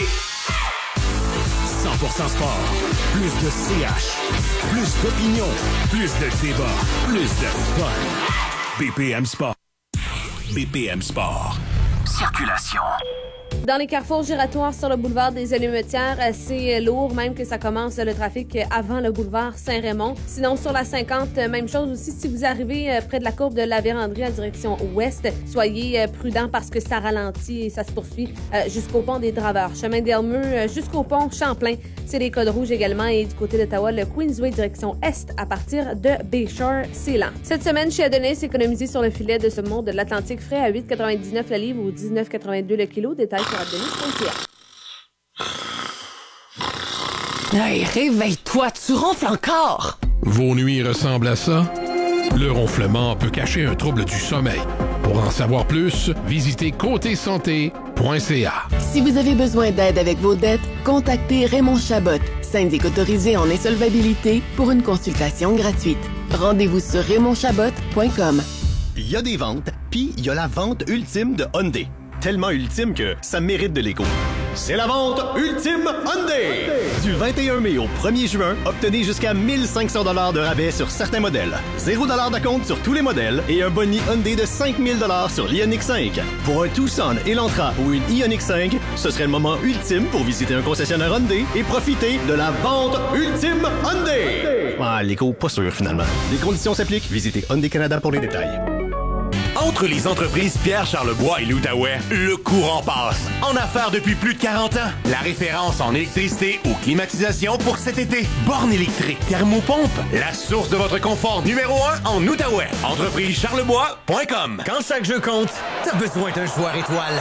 100% sport. Plus de CH. Plus d'opinion. Plus de débat. Plus de fun. BPM Sport. BPM Sport. Circulation. Dans les carrefours giratoires sur le boulevard des Allumetières, c'est lourd, même que ça commence le trafic avant le boulevard Saint-Raymond. Sinon, sur la 50, même chose aussi. Si vous arrivez près de la courbe de la Vérandrie en direction ouest, soyez prudents parce que ça ralentit et ça se poursuit jusqu'au pont des Draveurs. Chemin d'Hermeux jusqu'au pont Champlain. C'est les codes rouges également. Et du côté d'Ottawa, le Queensway direction est à partir de Bayshore, c'est lent. Cette semaine, chez Adonis, économisé sur le filet de saumon de l'Atlantique frais à 8,99 la livre ou 19,82 le kilo. Détail sur Adonis.ca. Hey, réveille-toi, tu ronfles encore! Vos nuits ressemblent à ça? Le ronflement peut cacher un trouble du sommeil. Pour en savoir plus, visitez côtésanté.ca. Si vous avez besoin d'aide avec vos dettes, contactez Raymond Chabot, syndic autorisé en insolvabilité, pour une consultation gratuite. Rendez-vous sur raymondchabot.com. Il y a des ventes, puis il y a la vente ultime de Hyundai. Tellement ultime que ça mérite de l'écho. C'est la vente ultime Hyundai! Du 21 mai au 1er juin, obtenez jusqu'à 1500 $ de rabais sur certains modèles. 0 $ d'acompte sur tous les modèles et un boni Hyundai de 5000 $ sur l'Ioniq 5. Pour un Tucson, Elantra ou une Ioniq 5, ce serait le moment ultime pour visiter un concessionnaire Hyundai et profiter de la vente ultime Hyundai! Ah, l'écho, pas sûr finalement. Les conditions s'appliquent. Visitez Hyundai Canada pour les détails. Entre les entreprises Pierre Charlebois et l'Outaouais, le courant passe. En affaires depuis plus de 40 ans. La référence en électricité ou climatisation pour cet été. Borne électrique, thermopompe. La source de votre confort numéro 1 en Outaouais. Entreprisecharlebois.com. Quand chaque jeu compte, t'as besoin d'un joueur étoile.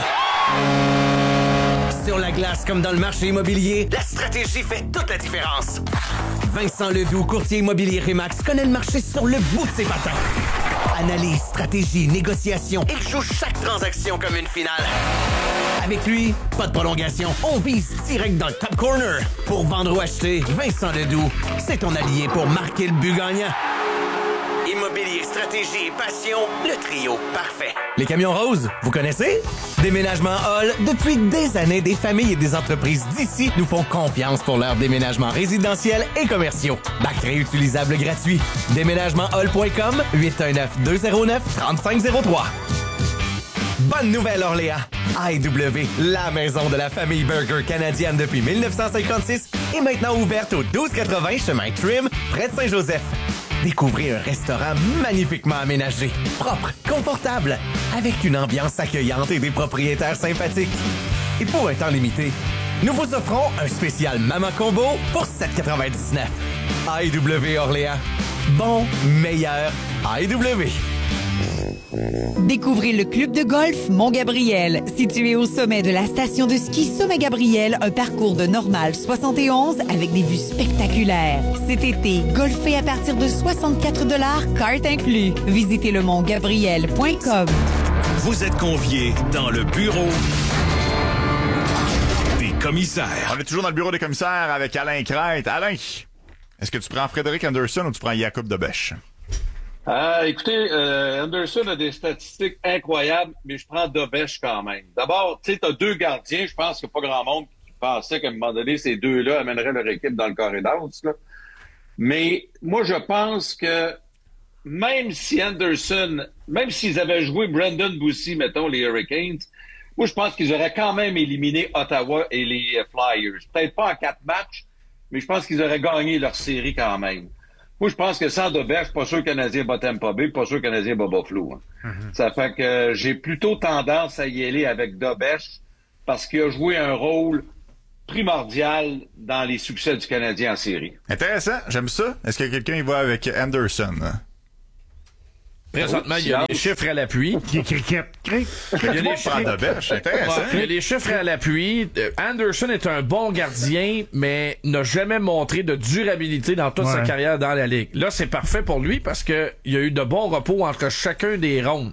Sur la glace comme dans le marché immobilier, la stratégie fait toute la différence. Vincent Ledoux, courtier immobilier Remax, connaît le marché sur le bout de ses patins. Analyse, stratégie, négociation, il joue chaque transaction comme une finale. Avec lui, pas de prolongation, on vise direct dans le top corner. Pour vendre ou acheter, Vincent Ledoux, c'est ton allié pour marquer le but gagnant. Immobilier, stratégie et passion, le trio parfait. Les camions roses, vous connaissez? Déménagement Hall, depuis des années, des familles et des entreprises d'ici nous font confiance pour leurs déménagements résidentiels et commerciaux. Bac réutilisable gratuit. Déménagementhall.com, 819-209-3503. Bonne nouvelle, Orléans! AEW, la maison de la famille burger canadienne depuis 1956, est maintenant ouverte au 1280 chemin Trim, près de Saint-Joseph. Découvrez un restaurant magnifiquement aménagé, propre, confortable, avec une ambiance accueillante et des propriétaires sympathiques. Et pour un temps limité, nous vous offrons un spécial Maman Combo pour 7,99. AEW Orléans. Bon, meilleur AEW. Découvrez le club de golf Mont-Gabriel. Situé au sommet de la station de ski Sommet-Gabriel, un parcours de normal 71 avec des vues spectaculaires. Cet été, golfez à partir de 64 $, carte inclus. Visitez le montgabriel.com. Vous êtes conviés dans le bureau des commissaires. On est toujours dans le bureau des commissaires avec Alain Crête. Alain, est-ce que tu prends Frédéric Anderson ou tu prends Jakub Dobeš? Écoutez, Anderson a des statistiques incroyables, mais je prends Dobeš quand même. D'abord, tu sais, t'as 2 gardiens. Je pense qu'il n'y a pas grand monde qui pensait qu'à un moment donné, ces 2-là amèneraient leur équipe dans le corridor. Là. Mais moi, je pense que même si Anderson, même s'ils avaient joué Brendan Boussy, mettons, les Hurricanes, moi, je pense qu'ils auraient quand même éliminé Ottawa et les Flyers. Peut-être pas en 4 matchs, mais je pense qu'ils auraient gagné leur série quand même. Moi, je pense que sans Dobeš, je suis pas sûr que le Canadien bat Tampa Bay, pas sûr que le Canadien bat Buffalo. Hein. Ça fait que j'ai plutôt tendance à y aller avec Dobeš parce qu'il a joué un rôle primordial dans les succès du Canadien en série. Intéressant, j'aime ça. Est-ce que quelqu'un y va avec Anderson? Présentement, il y a les chiffres à l'appui. Qui cricket. Il y a les chiffres à l'appui. Anderson est un bon gardien, mais n'a jamais montré de durabilité dans toute sa carrière dans la Ligue. Là, c'est parfait pour lui parce que il y a eu de bons repos entre chacune des rondes.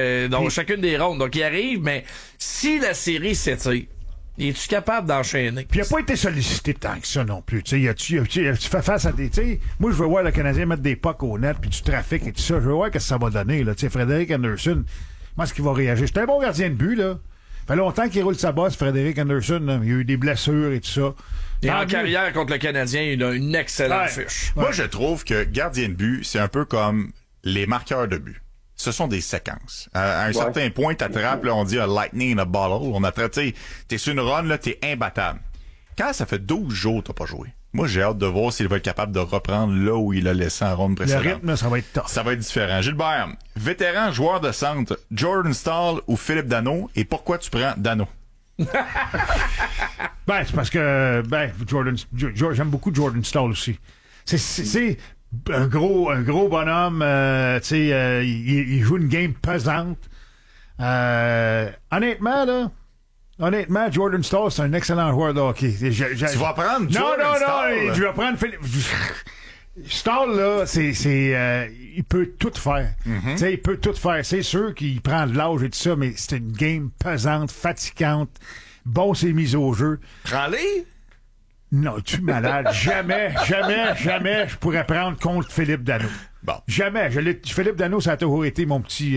Donc, il arrive, mais si la série s'étire, es-tu capable d'enchaîner? Puis il n'a pas été sollicité tant que ça non plus. Tu fais face à des... Moi, je veux voir le Canadien mettre des pucks au net puis du trafic et tout ça. Je veux voir ce que ça va donner. Là. Frédéric Anderson, moi, est-ce qu'il va réagir? C'est un bon gardien de but. Là. Ça fait longtemps qu'il roule sa bosse, Frédéric Anderson. Là. Il y a eu des blessures et tout ça. Et en carrière contre le Canadien, il a une excellente fiche. Moi, je trouve que gardien de but, c'est un peu comme les marqueurs de but. Ce sont des séquences. À un certain point, t'attrapes, là, on dit a lightning in a bottle. On attrape, t'es sur une run, là, t'es imbattable. Quand ça fait 12 jours que t'as pas joué, moi, j'ai hâte de voir s'il va être capable de reprendre là où il a laissé en ronde précédente. Le rythme, ça va être tough. Ça va être différent. Gilbert, vétéran joueur de centre, Jordan Staal ou Philippe Danault, et pourquoi tu prends Danault? C'est parce que, j'aime beaucoup Jordan Staal aussi. C'est un gros bonhomme, il joue une game pesante. Honnêtement, Jordan Staal, c'est un excellent joueur de hockey. Tu vas prendre Jordan Staal? Non, je vais prendre Philippe. Staal, là, il peut tout faire. Il peut tout faire. C'est sûr qu'il prend de l'âge et tout ça, mais c'est une game pesante, fatigante. Bon, c'est mis au jeu. Prends-les? Non, tu es malade. Jamais je pourrais prendre contre Philippe Danault. Bon. Jamais. Philippe Danault, ça a toujours été mon petit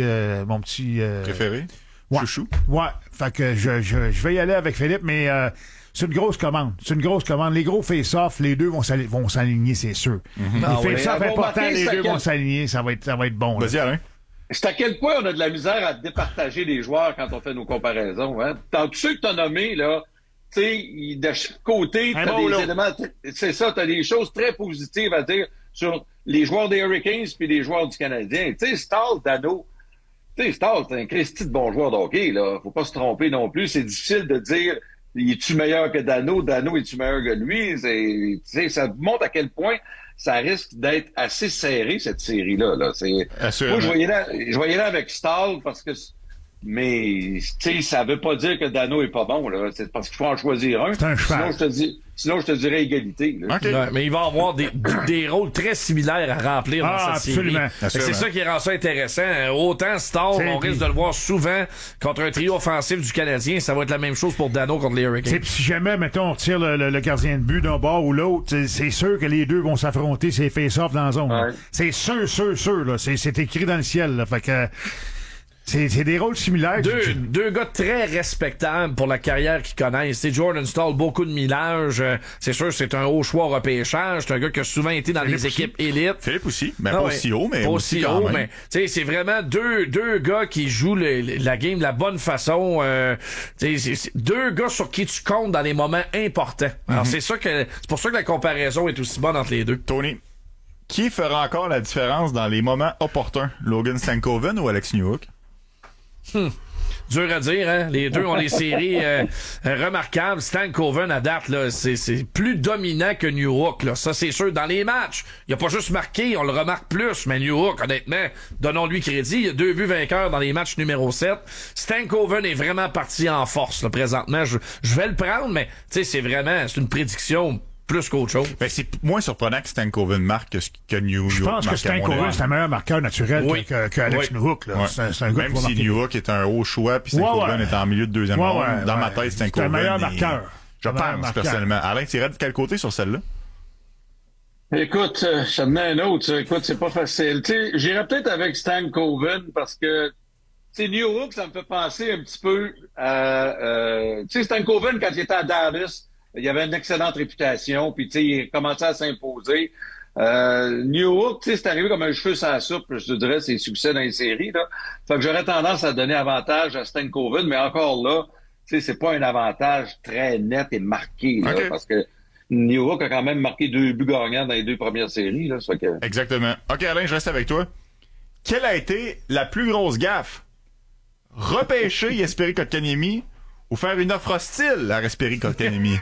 préféré? Ouais. Chouchou? Ouais. Fait que je vais y aller avec Philippe, mais c'est une grosse commande. Les gros face-off, les deux vont s'aligner, c'est sûr. Les face-off importants, les deux vont s'aligner. Ça va être bon. Vas-y, Alain. C'est à quel point on a de la misère à départager les joueurs quand on fait nos comparaisons. Hein? Tant que ceux que tu as nommés, là, tu sais, de chaque côté, tu as des éléments... C'est ça, tu as des choses très positives à dire sur les joueurs des Hurricanes puis les joueurs du Canadien. Tu sais, Staal, Danault... Tu sais, Staal, c'est un Christy de bon joueur de hockey, là. Faut pas se tromper non plus. C'est difficile de dire, es-tu meilleur que Danault? Danault, es-tu meilleur que lui? Tu sais, ça montre à quel point ça risque d'être assez serré, cette série-là, là. Moi, je voyais là avec Staal parce que... Mais, tu sais, ça veut pas dire que Danault est pas bon, là. C'est parce qu'il faut en choisir un. C'est un cheval. Sinon, je te dirais égalité, là. Okay. Ouais, mais il va avoir des rôles très similaires à remplir dans cette série. C'est ça qui rend ça intéressant. Autant Staal, on risque de le voir souvent contre un trio offensif du Canadien. Ça va être la même chose pour Danault contre les Hurricanes. Si jamais, mettons, on tire le gardien de but d'un bord ou l'autre, c'est sûr que les deux vont s'affronter ces face-off dans la zone. Ouais. C'est sûr, là. C'est écrit dans le ciel, là. Fait que... C'est des rôles similaires. Deux gars très respectables pour la carrière qu'ils connaissent. C'est Jordan Staal, beaucoup de millage. C'est sûr, c'est un haut choix au repêchage. C'est un gars qui a souvent été dans les équipes élites. Philippe aussi. Mais pas aussi haut, mais pas aussi haut, mais tu sais, c'est vraiment deux gars qui jouent la game de la bonne façon. C'est deux gars sur qui tu comptes dans les moments importants. Alors, c'est pour ça que la comparaison est aussi bonne entre les deux. Tony, qui fera encore la différence dans les moments opportuns? Logan Stankoven ou Alex Newhook? Dur à dire, hein? Les deux ont des séries remarquables. Stan Coven, à date, là, c'est plus dominant que New Hook, là. Ça, c'est sûr. Dans les matchs, il a pas juste marqué, on le remarque plus, mais New Hook, honnêtement, donnons-lui crédit. Il y a 2 buts vainqueurs dans les matchs numéro 7. Stan Coven est vraiment parti en force, là, présentement. Je vais le prendre, mais, tu sais, c'est une prédiction plus qu'autre chose. Ben, c'est moins surprenant que Stan Coven marque que New Hook. Je pense que Stan Coven, c'est un meilleur marqueur naturel que Alex New Hook. Là. Ouais. C'est un gars même si New Hook est un haut choix, puis Stan Coven est en milieu de deuxième ronde. Dans ma tête, Stan Coven. C'est un meilleur marqueur. Je pense, personnellement. Alain, tu irais de quel côté sur celle-là? Écoute, je te mets un autre. Écoute, c'est pas facile. J'irais peut-être avec Stan Coven parce que New Hook, ça me fait penser un petit peu à... Stan Coven, quand il était à Dallas, il avait une excellente réputation, puis il commençait à s'imposer. New Hook, c'est arrivé comme un cheveu sur la soupe, je te dirais, ses succès dans les séries. Là. Fait que j'aurais tendance à donner avantage à Stan Coven, mais encore là, c'est pas un avantage très net et marqué, là, parce que New Hook a quand même marqué 2 buts gagnants dans les 2 premières séries. Là, Exactement. OK, Alain, je reste avec toi. Quelle a été la plus grosse gaffe? Repêcher Jesperi Kotkaniemi ou faire une offre hostile à Jesperi Kotkaniemi?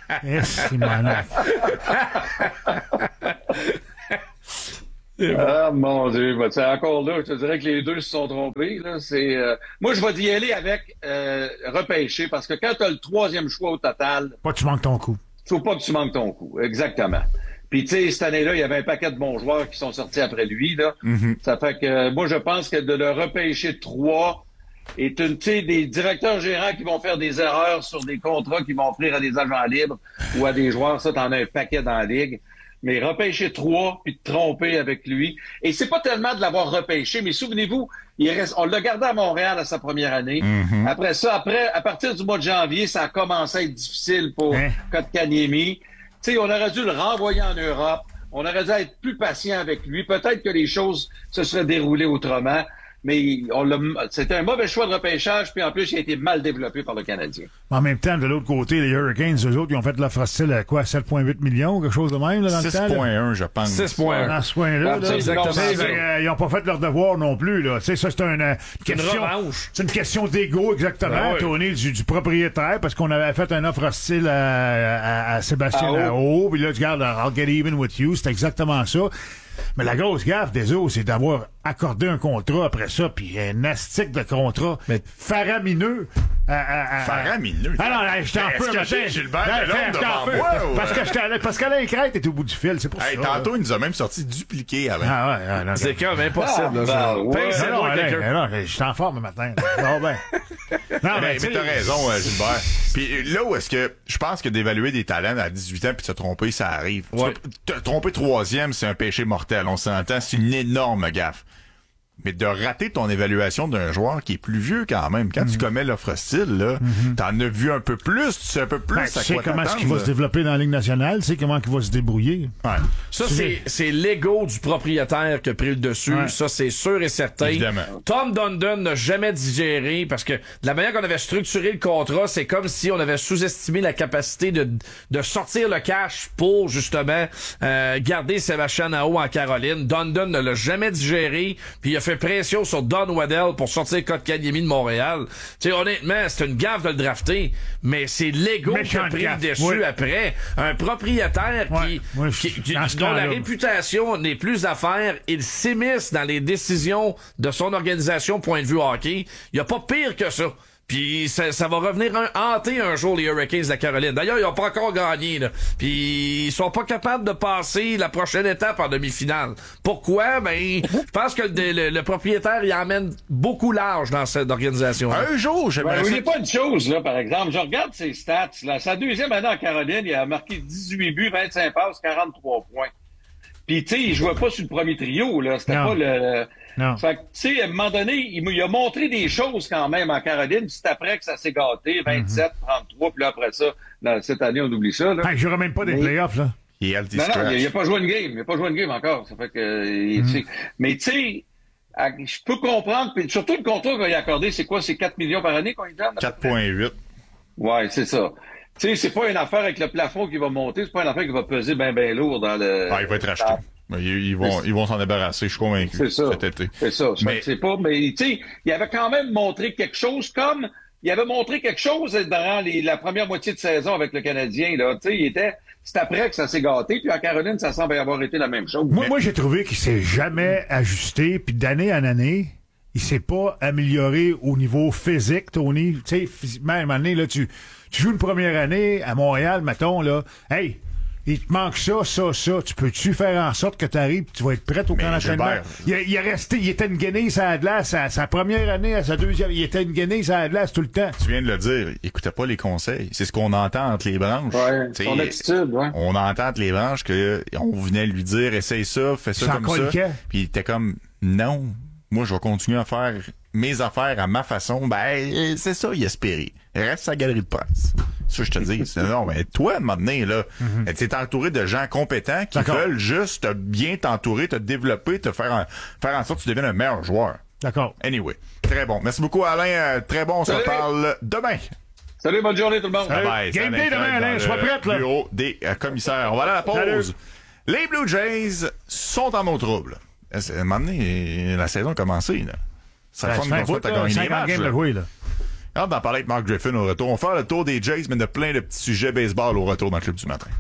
Ah, mon Dieu. Encore là, je te dirais que les deux se sont trompés. Là. Moi, je vais y aller avec repêcher, parce que quand tu as le 3e choix au total... Pas que tu manques ton coup. Faut pas que tu manques ton coup. Exactement. Puis, tu sais, cette année-là, il y avait un paquet de bons joueurs qui sont sortis après lui. Là. Ça fait que moi, je pense que de le repêcher 3... et des directeurs gérants qui vont faire des erreurs sur des contrats qu'ils vont offrir à des agents libres ou à des joueurs, ça, t'en as un paquet dans la ligue. Mais repêcher 3 puis te tromper avec lui. Et c'est pas tellement de l'avoir repêché, mais souvenez-vous, on l'a gardé à Montréal à sa première année. Après ça, à partir du mois de janvier, ça a commencé à être difficile pour Kotkaniemi. Tu sais, on aurait dû le renvoyer en Europe. On aurait dû être plus patient avec lui. Peut-être que les choses se seraient déroulées autrement. Mais c'était un mauvais choix de repêchage, puis en plus, il a été mal développé par le Canadien. En même temps, de l'autre côté, les Hurricanes, eux autres, ils ont fait l'offre hostile à quoi? 7,8 millions, quelque chose de même, là, dans 6,1, je pense. 6,1. Dans ce point-là, ils n'ont pas fait leur devoir non plus, là. Tu sais, ça, c'est une question. C'est une question d'ego, exactement, Tony, du propriétaire, parce qu'on avait fait une offre hostile à Sébastien Aho, puis là, tu regardes, I'll get even with you, c'est exactement ça. Mais la grosse gaffe des autres, c'est d'avoir accordé un contrat après ça, puis un astique de contrat faramineux. Faramineux? Ah non, je t'en peux, j'ai Gilbert Delhomme devant moi? Parce qu'Alain Crête est au bout du fil, c'est pour ça. Tantôt, il nous a même sorti dupliqué, Alain. Ah ouais, non, c'est quand même impossible. Non, je suis en forme le matin. Non, mais t'as raison, Gilbert. Puis là où est-ce que je pense que d'évaluer des talents à 18 ans puis de se tromper, ça arrive. Te tromper 3e, c'est un péché mortel. On s'entend, c'est une énorme gaffe. Mais de rater ton évaluation d'un joueur qui est plus vieux quand même, quand tu commets l'offre hostile, là, t'en as vu un peu plus, tu sais un peu plus à quoi tu sais comment est-ce qu'il va se développer dans la Ligue nationale, tu sais comment il va se débrouiller. Ouais. Ça, c'est l'ego du propriétaire qui a pris le dessus. Ouais. Ça, c'est sûr et certain. Évidemment. Tom Dundon n'a jamais digéré, parce que de la manière qu'on avait structuré le contrat, c'est comme si on avait sous-estimé la capacité de sortir le cash pour, justement, garder Sébastien Aho en Caroline. Dundon ne l'a jamais digéré, puis il a fait pression sur Don Waddell pour sortir Kotkaniemi de Montréal. Tu sais, honnêtement, c'est une gaffe de le drafter, mais c'est l'ego qui a pris le dessus après. Un propriétaire dont la réputation n'est plus à faire, il s'immisce dans les décisions de son organisation point de vue hockey. Il n'y a pas pire que ça. Puis ça va revenir hanter un jour les Hurricanes de la Caroline. D'ailleurs, ils n'ont pas encore gagné. Là. Puis ils sont pas capables de passer la prochaine étape en demi-finale. Pourquoi? Ben, je pense que le propriétaire, il emmène beaucoup large dans cette organisation. Un jour, n'oubliez pas une chose, là, par exemple. Je regarde ses stats. Là, sa 2e année en Caroline, il a marqué 18 buts, 25 passes, 43 points. Puis, tu sais, il jouait pas sur le premier trio, là. C'était pas le... Non. Fait que, tu sais, à un moment donné, il a montré des choses quand même en Caroline, puis c'est après que ça s'est gâté, 27, 33, puis là, après ça, cette année, on oublie ça, là. Il jouera même pas des playoffs, là. Il a pas joué une game. Il a pas joué une game encore. Ça fait que, mais tu sais, je peux comprendre, puis surtout le contrat qu'il a accordé, c'est quoi? C'est 4 millions par année qu'on lui donne? 4,8. Ouais, c'est ça. Tu sais, c'est pas une affaire avec le plafond qui va monter, c'est pas une affaire qui va peser bien lourd dans le... il va être racheté. Mais ils vont s'en débarrasser, je suis convaincu. C'est ça. Cet été. C'est ça. Mais C'est pas, mais tu sais, il avait quand même montré quelque chose comme, il avait montré quelque chose durant la première moitié de saison avec le Canadien, là. Tu sais, c'est après que ça s'est gâté, puis en Caroline, ça semble avoir été la même chose. Moi, j'ai trouvé qu'il s'est jamais ajusté, puis d'année en année, il s'est pas amélioré au niveau physique, Tony. Tu sais, physiquement, à un moment donné, là, tu joues une première année à Montréal, mettons, là, hey, il te manque ça. Tu peux-tu faire en sorte que tu arrives et tu vas être prêt au camp d'entraînement? Il est resté, il était une guenille à la glace à sa première année, à sa deuxième, il était une guenille à la glace tout le temps. Tu viens de le dire, il écoutait pas les conseils. C'est ce qu'on entend entre les branches. Ouais, son attitude, ouais. On entend entre les branches qu'on venait lui dire, essaye ça, fais ça comme ça. Puis il était comme, non, moi je vais continuer à faire mes affaires à ma façon. Ben, c'est ça, il espérait. Reste à la galerie de presse. Ça, je te dis. Non, mais toi, maintenant, là, t'es entouré de gens compétents qui veulent juste bien t'entourer, te développer, te faire en sorte que tu deviennes un meilleur joueur. D'accord. Anyway. Très bon. Merci beaucoup, Alain. Très bon. On se parle demain. Salut, bonne journée tout le monde. Bye bye. Game day demain, Alain. Sois prête, là. Bureau des commissaires. On va aller à la pause. Salut. Les Blue Jays sont en mot trouble. À un moment donné, la saison a commencé, là. Ça fait qu'on soit à gagner des matchs, là. On va en parler avec Mark Griffin au retour. On va faire le tour des Jays, mais de plein de petits sujets baseball au retour dans le Club du matin.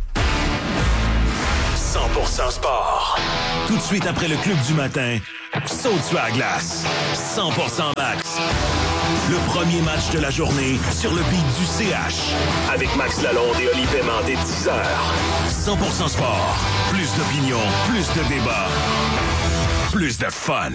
100% sport. Tout de suite après le Club du matin, saute sur la glace. 100% max. Le premier match de la journée sur le beat du CH. Avec Max Lalonde et Oli Paiement dès 10h. 100% sport. Plus d'opinion, plus de débat. Plus de fun.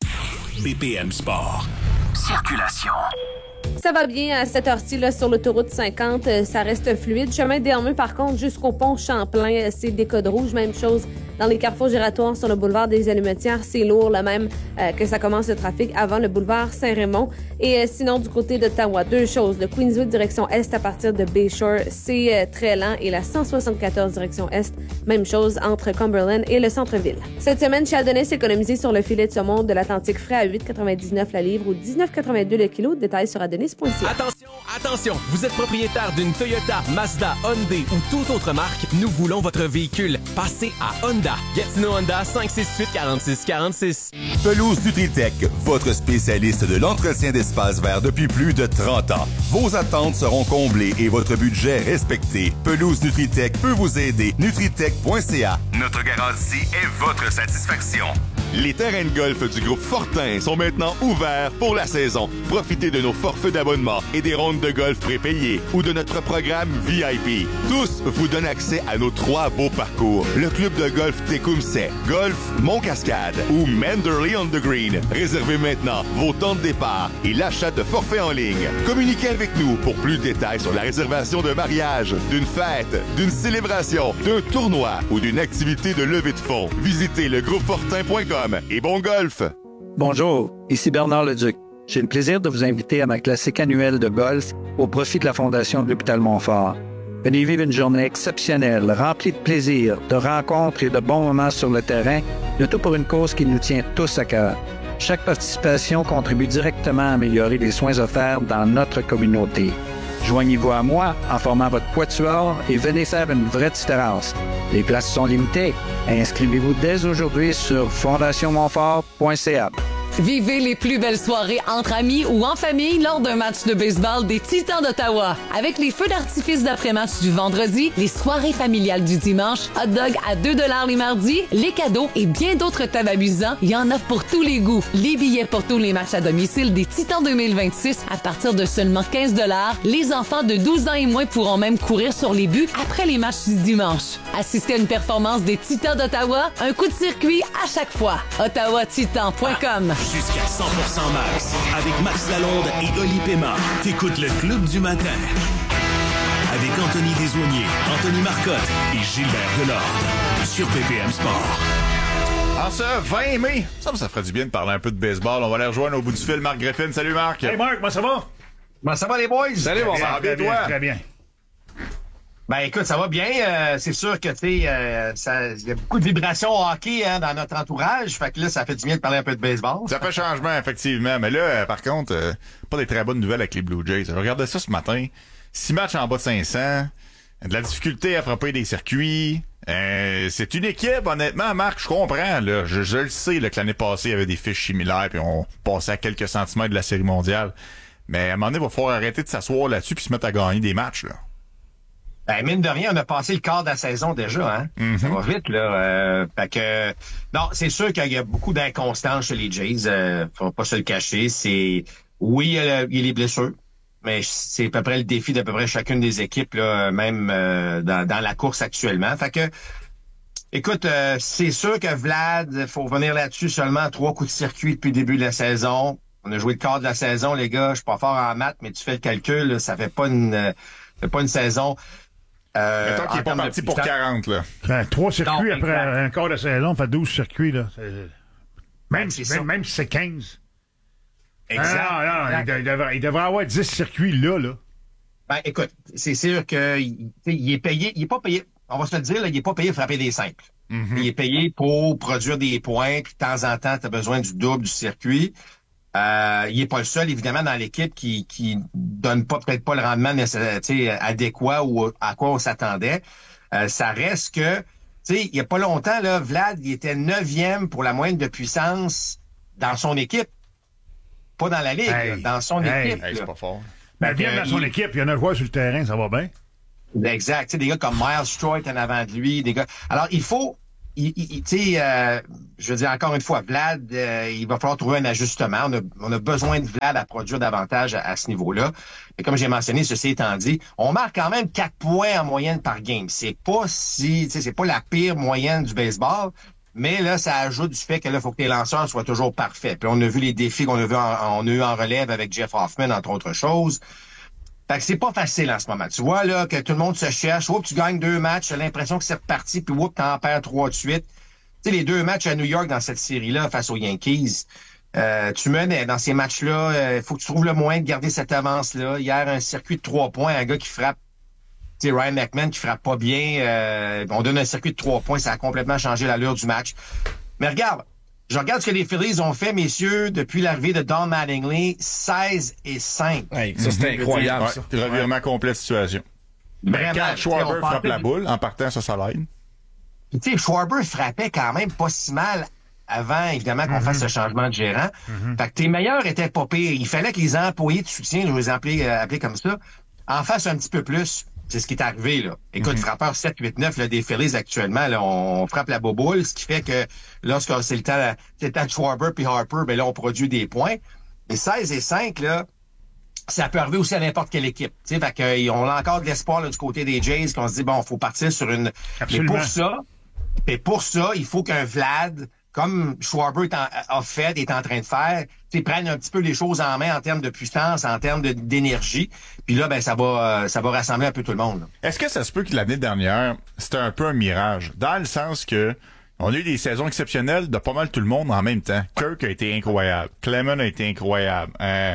BPM Sport. Circulation. Ça va bien à cette heure-ci là, sur l'autoroute 50. Ça reste fluide. Chemin d'Hermeux, par contre, jusqu'au pont Champlain, c'est des codes rouges. Même chose dans les carrefours giratoires sur le boulevard des Allumetières. C'est lourd, là même que ça commence le trafic avant le boulevard Saint-Raymond. Et sinon, du côté d'Ottawa, deux choses. Le Queensway direction Est à partir de Bayshore, c'est très lent. Et la 174 direction Est, même chose entre Cumberland et le centre-ville. Cette semaine, Chaldonnay s'est économisé sur le filet de saumon de l'Atlantique frais à 8,99 la livre ou 19,82 le kilo. Détails sur Adonis. Attention, vous êtes propriétaire d'une Toyota, Mazda, Hyundai ou toute autre marque, nous voulons votre véhicule. Passez à Honda. Gatineau Honda 568-4646. Pelouse Nutritech, votre spécialiste de l'entretien d'espace vert depuis plus de 30 ans. Vos attentes seront comblées et votre budget respecté. Pelouse Nutritech peut vous aider. Nutritech.ca. Notre garantie est votre satisfaction. Les terrains de golf du groupe Fortin sont maintenant ouverts pour la saison. Profitez de nos forfaits d'abonnement et des rondes de golf prépayées ou de notre programme VIP. Tous vous donnent accès à nos 3 beaux parcours. Le club de golf Tecumseh, Golf Mont-Cascade ou Manderley on the Green. Réservez maintenant vos temps de départ et l'achat de forfaits en ligne. Communiquez avec nous pour plus de détails sur la réservation d'un mariage, d'une fête, d'une célébration, d'un tournoi ou d'une activité de levée de fonds. Visitez legroupefortin.com et bon golf! Bonjour, ici Bernard Leduc. J'ai le plaisir de vous inviter à ma classique annuelle de golf au profit de la Fondation de l'Hôpital Montfort. Venez vivre une journée exceptionnelle, remplie de plaisir, de rencontres et de bons moments sur le terrain, le tout pour une cause qui nous tient tous à cœur. Chaque participation contribue directement à améliorer les soins offerts dans notre communauté. Joignez-vous à moi en formant votre quatuor et venez faire une vraie différence. Les places sont limitées. Inscrivez-vous dès aujourd'hui sur fondationmontfort.ca. Vivez les plus belles soirées entre amis ou en famille lors d'un match de baseball des Titans d'Ottawa. Avec les feux d'artifice d'après-match du vendredi, les soirées familiales du dimanche, hot dog à 2 $ les mardis, les cadeaux et bien d'autres tables amusants, il y en a pour tous les goûts. Les billets pour tous les matchs à domicile des Titans 2026 à partir de seulement 15 $. Les enfants de 12 ans et moins pourront même courir sur les buts après les matchs du dimanche. Assistez à une performance des Titans d'Ottawa, un coup de circuit à chaque fois. OttawaTitan.com. Jusqu'à 100% max. Avec Max Lalonde et Oli Paiement. T'écoutes le Club du matin. Avec Anthony Desaulniers, Anthony Marcotte et Gilbert Delorde. Sur BPM Sport. En ce 20 mai, ça ferait du bien de parler un peu de baseball. On va aller rejoindre au bout du fil Marc Griffin. Salut Marc. Hey Marc, comment ça va? Comment ça va les boys? Salut mon Marc, bien toi? Très bien. Ben écoute, ça va bien. C'est sûr que il y a beaucoup de vibrations au hockey dans notre entourage. Fait que là, ça fait du bien de parler un peu de baseball. Ça fait changement, effectivement. Mais là, par contre, pas des très bonnes nouvelles avec les Blue Jays. Je regardais ça ce matin. 6 matchs en bas de 500. de la difficulté à frapper des circuits. C'est une équipe, honnêtement, Marc, je comprends, là. Je le sais, là, que l'année passée, il y avait des fiches similaires, puis on passait à quelques centimètres de la Série mondiale. Mais à un moment donné, il va falloir arrêter de s'asseoir là-dessus puis se mettre à gagner des matchs, là. Ben, mine de rien, on a passé le quart de la saison déjà, hein. Mm-hmm. Ça va vite, là. Fait que, non, c'est sûr qu'il y a beaucoup d'inconstance chez les Jays. Faut pas se le cacher. Oui, il y a les blessures, mais c'est à peu près le défi d'à peu près chacune des équipes, là, même dans la course actuellement. Fait que, écoute, c'est sûr que Vlad, faut revenir là-dessus, seulement 3 coups de circuit depuis le début de la saison. On a joué le quart de la saison, les gars. Je suis pas fort en maths, mais tu fais le calcul, là, ça fait pas une saison. Mettons qu'il est pas parti pour 40, là. 3 circuits après un quart de saison, ça fait 12 circuits, là. Même si c'est 15. Exact. Non, il devrait avoir 10 circuits là. Ben, écoute, c'est sûr que il est payé, il est pas payé, on va se le dire, là, il est pas payé pour frapper des simples. Mm-hmm. Il est payé pour produire des points, puis de temps en temps, tu as besoin du double du circuit. Il est pas le seul, évidemment, dans l'équipe qui donne peut-être pas le rendement adéquat ou à quoi on s'attendait. Ça reste que, il y a pas longtemps, là, Vlad, il était 9e pour la moyenne de puissance dans son équipe. Pas dans la ligue, dans son équipe. C'est pas fort. Ben, bien dans son équipe, il y en a un joueur sur le terrain, ça va bien. Exact. Des gars comme Miles Stroit en avant de lui, des gars. Alors, il faut, je veux dire encore une fois, Vlad, il va falloir trouver un ajustement. On a besoin de Vlad à produire davantage à ce niveau-là. Et comme j'ai mentionné, ceci étant dit, on marque quand même 4 points en moyenne par game. C'est pas la pire moyenne du baseball. Mais là, ça ajoute du fait que là, il faut que tes lanceurs soient toujours parfaits. Puis on a vu les défis qu'on a eu en relève avec Jeff Hoffman, entre autres choses. Fait que c'est pas facile en ce moment. Tu vois, là, que tout le monde se cherche. Oups, tu gagnes 2 matchs, t'as l'impression que c'est reparti, puis oups, t'en perds 3 de suite. Tu sais, les 2 matchs à New York dans cette série-là, face aux Yankees, tu menais dans ces matchs-là, il faut que tu trouves le moyen de garder cette avance-là. Hier, un circuit de 3 points, un gars qui frappe, tu sais, Ryan McMahon qui frappe pas bien, on donne un circuit de 3 points, ça a complètement changé l'allure du match. Mais regarde, je regarde ce que les Phillies ont fait, messieurs, depuis l'arrivée de Don Mattingly, 16-5. Hey, ça, c'est incroyable, ça. Revirement complet de situation. Vraiment. Quand Schwarber frappe la boule, en partant, ça l'aide. Tu sais, Schwarber frappait quand même pas si mal avant, évidemment, qu'on fasse ce changement de gérant. Fait que tes meilleurs étaient pas pires. Il fallait que les employés de soutien, je les appeler comme ça, en fassent un petit peu plus. C'est ce qui est arrivé, là. Écoute, frappeur 7-8-9, là, des Phillies actuellement, là, on frappe la boboule, ce qui fait que lorsque c'est le temps de Schwarber puis Harper, ben là, on produit des points. Mais 16-5, là, ça peut arriver aussi à n'importe quelle équipe. Tu sais, fait qu'on a encore de l'espoir, là, du côté des Jays, qu'on se dit, bon, faut partir sur une... Absolument. Mais pour ça, il faut qu'un Vlad, comme Schwarber est en train de faire, prenne un petit peu les choses en main en termes de puissance, en termes d'énergie. Puis là, ben ça va rassembler un peu tout le monde. Là. Est-ce que ça se peut que l'année dernière, c'était un peu un mirage? Dans le sens que on a eu des saisons exceptionnelles de pas mal tout le monde en même temps. Kirk a été incroyable. Clement a été incroyable.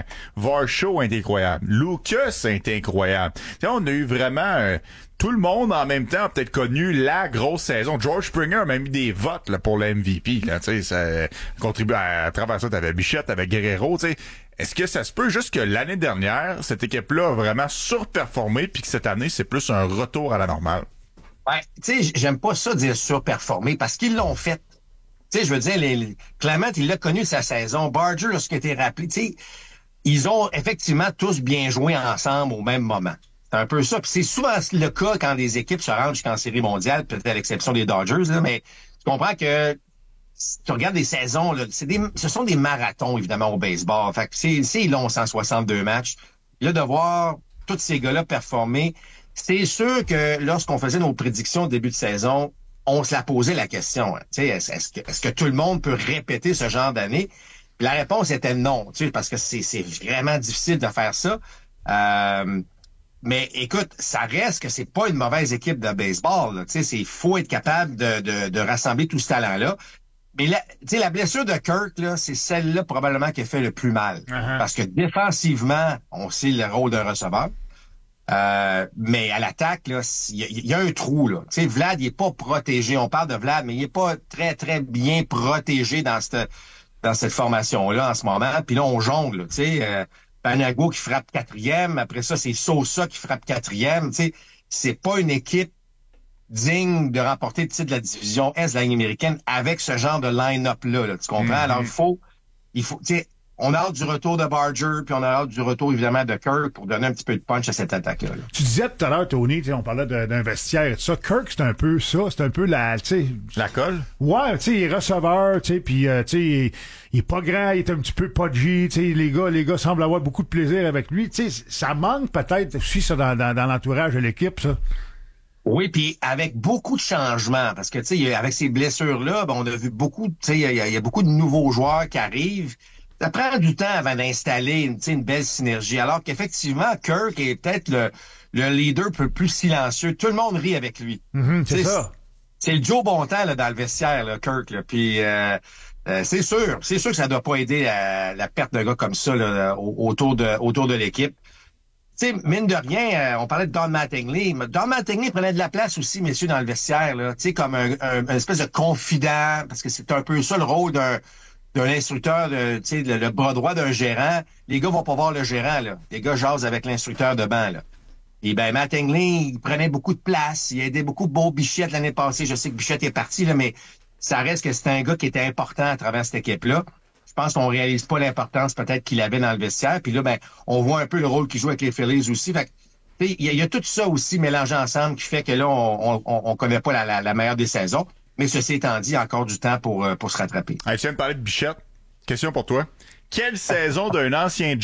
Varsho a été incroyable. Lucas a été incroyable. T'sais, on a eu vraiment... tout le monde en même temps a peut-être connu la grosse saison. George Springer a même eu des votes là, pour le MVP. Là, ça contribue à travers ça. T'avais Bichette, t'avais Guerrero. T'sais. Est-ce que ça se peut juste que l'année dernière, cette équipe-là a vraiment surperformé puis que cette année, c'est plus un retour à la normale? Ouais, tu sais, j'aime pas ça dire surperformer parce qu'ils l'ont fait. Tu sais, je veux dire, Clement, il l'a connu sa saison. Barger, lorsqu'il a été rappelé, tu sais, ils ont effectivement tous bien joué ensemble au même moment. C'est un peu ça. Puis c'est souvent le cas quand des équipes se rendent jusqu'en série mondiale, peut-être à l'exception des Dodgers, là, mais tu comprends que si tu regardes des saisons, là, ce sont des marathons, évidemment, au baseball. Fait que c'est long, 162 matchs. Là, de voir tous ces gars-là performer, c'est sûr que lorsqu'on faisait nos prédictions au début de saison, on se la posait la question. Hein. Est-ce que tout le monde peut répéter ce genre d'année? Puis la réponse était non, parce que c'est vraiment difficile de faire ça. Mais écoute, ça reste que c'est pas une mauvaise équipe de baseball. Il faut être capable de rassembler tout ce talent-là. Mais la blessure de Kirk, là, c'est celle-là probablement qui a fait le plus mal. Parce que défensivement, on sait le rôle d'un receveur. Mais à l'attaque, là, il y a un trou, là. Tu sais, Vlad, il est pas protégé. On parle de Vlad, mais il est pas très, très bien protégé dans cette formation-là en ce moment. Puis là, on jongle, tu sais. Panago qui frappe 4e. Après ça, c'est Sosa qui frappe 4e. Tu sais, c'est pas une équipe digne de remporter le titre de la division Est de la Ligue américaine avec ce genre de line-up-là. Là, tu comprends? Alors, il faut, tu sais, on a hâte du retour de Barger, puis on a hâte du retour, évidemment, de Kirk pour donner un petit peu de punch à cette attaque-là. Là. Tu disais tout à l'heure, Tony, on parlait d'un vestiaire et tout ça. Kirk, c'est un peu ça. C'est un peu la colle? Ouais, tu sais, il est receveur, tu sais, puis tu sais, il est pas grand, il est un petit peu pudgy, tu sais, les gars semblent avoir beaucoup de plaisir avec lui. Tu sais, ça manque peut-être aussi ça dans l'entourage de l'équipe, ça. Oui, puis avec beaucoup de changements, parce que tu sais, avec ces blessures-là, ben, on a vu beaucoup, tu sais, il y a beaucoup de nouveaux joueurs qui arrivent. Ça prend du temps avant d'installer une belle synergie. Alors qu'effectivement, Kirk est peut-être le leader un peu plus silencieux. Tout le monde rit avec lui. C'est ça. C'est le Joe Bontemps là, dans le vestiaire, là, Kirk. Là. Puis c'est sûr que ça doit pas aider la perte de gars comme ça là, autour de l'équipe. Tu sais, mine de rien, on parlait de Don Mattingly. Don Mattingly prenait de la place aussi, messieurs, dans le vestiaire, là. Tu sais, comme un espèce de confident, parce que c'est un peu ça le rôle d'un instructeur, tu sais, le bras droit d'un gérant. Les gars vont pas voir le gérant, là. Les gars jasent avec l'instructeur de banc, là. Et ben, Mattingly, il prenait beaucoup de place. Il aidait beaucoup Beau Bichette l'année passée. Je sais que Bichette est parti, là, mais ça reste que c'est un gars qui était important à travers cette équipe-là. Je pense qu'on réalise pas l'importance peut-être qu'il avait dans le vestiaire. Puis là, ben, on voit un peu le rôle qu'il joue avec les Phillies aussi. Fait que, il y a tout ça aussi mélangé ensemble qui fait que là, on connaît pas la meilleure des saisons. Mais ceci étant dit, il y a encore du temps pour se rattraper. Hey, tu viens de parler de Bichette. Question pour toi. Quelle saison d'un ancien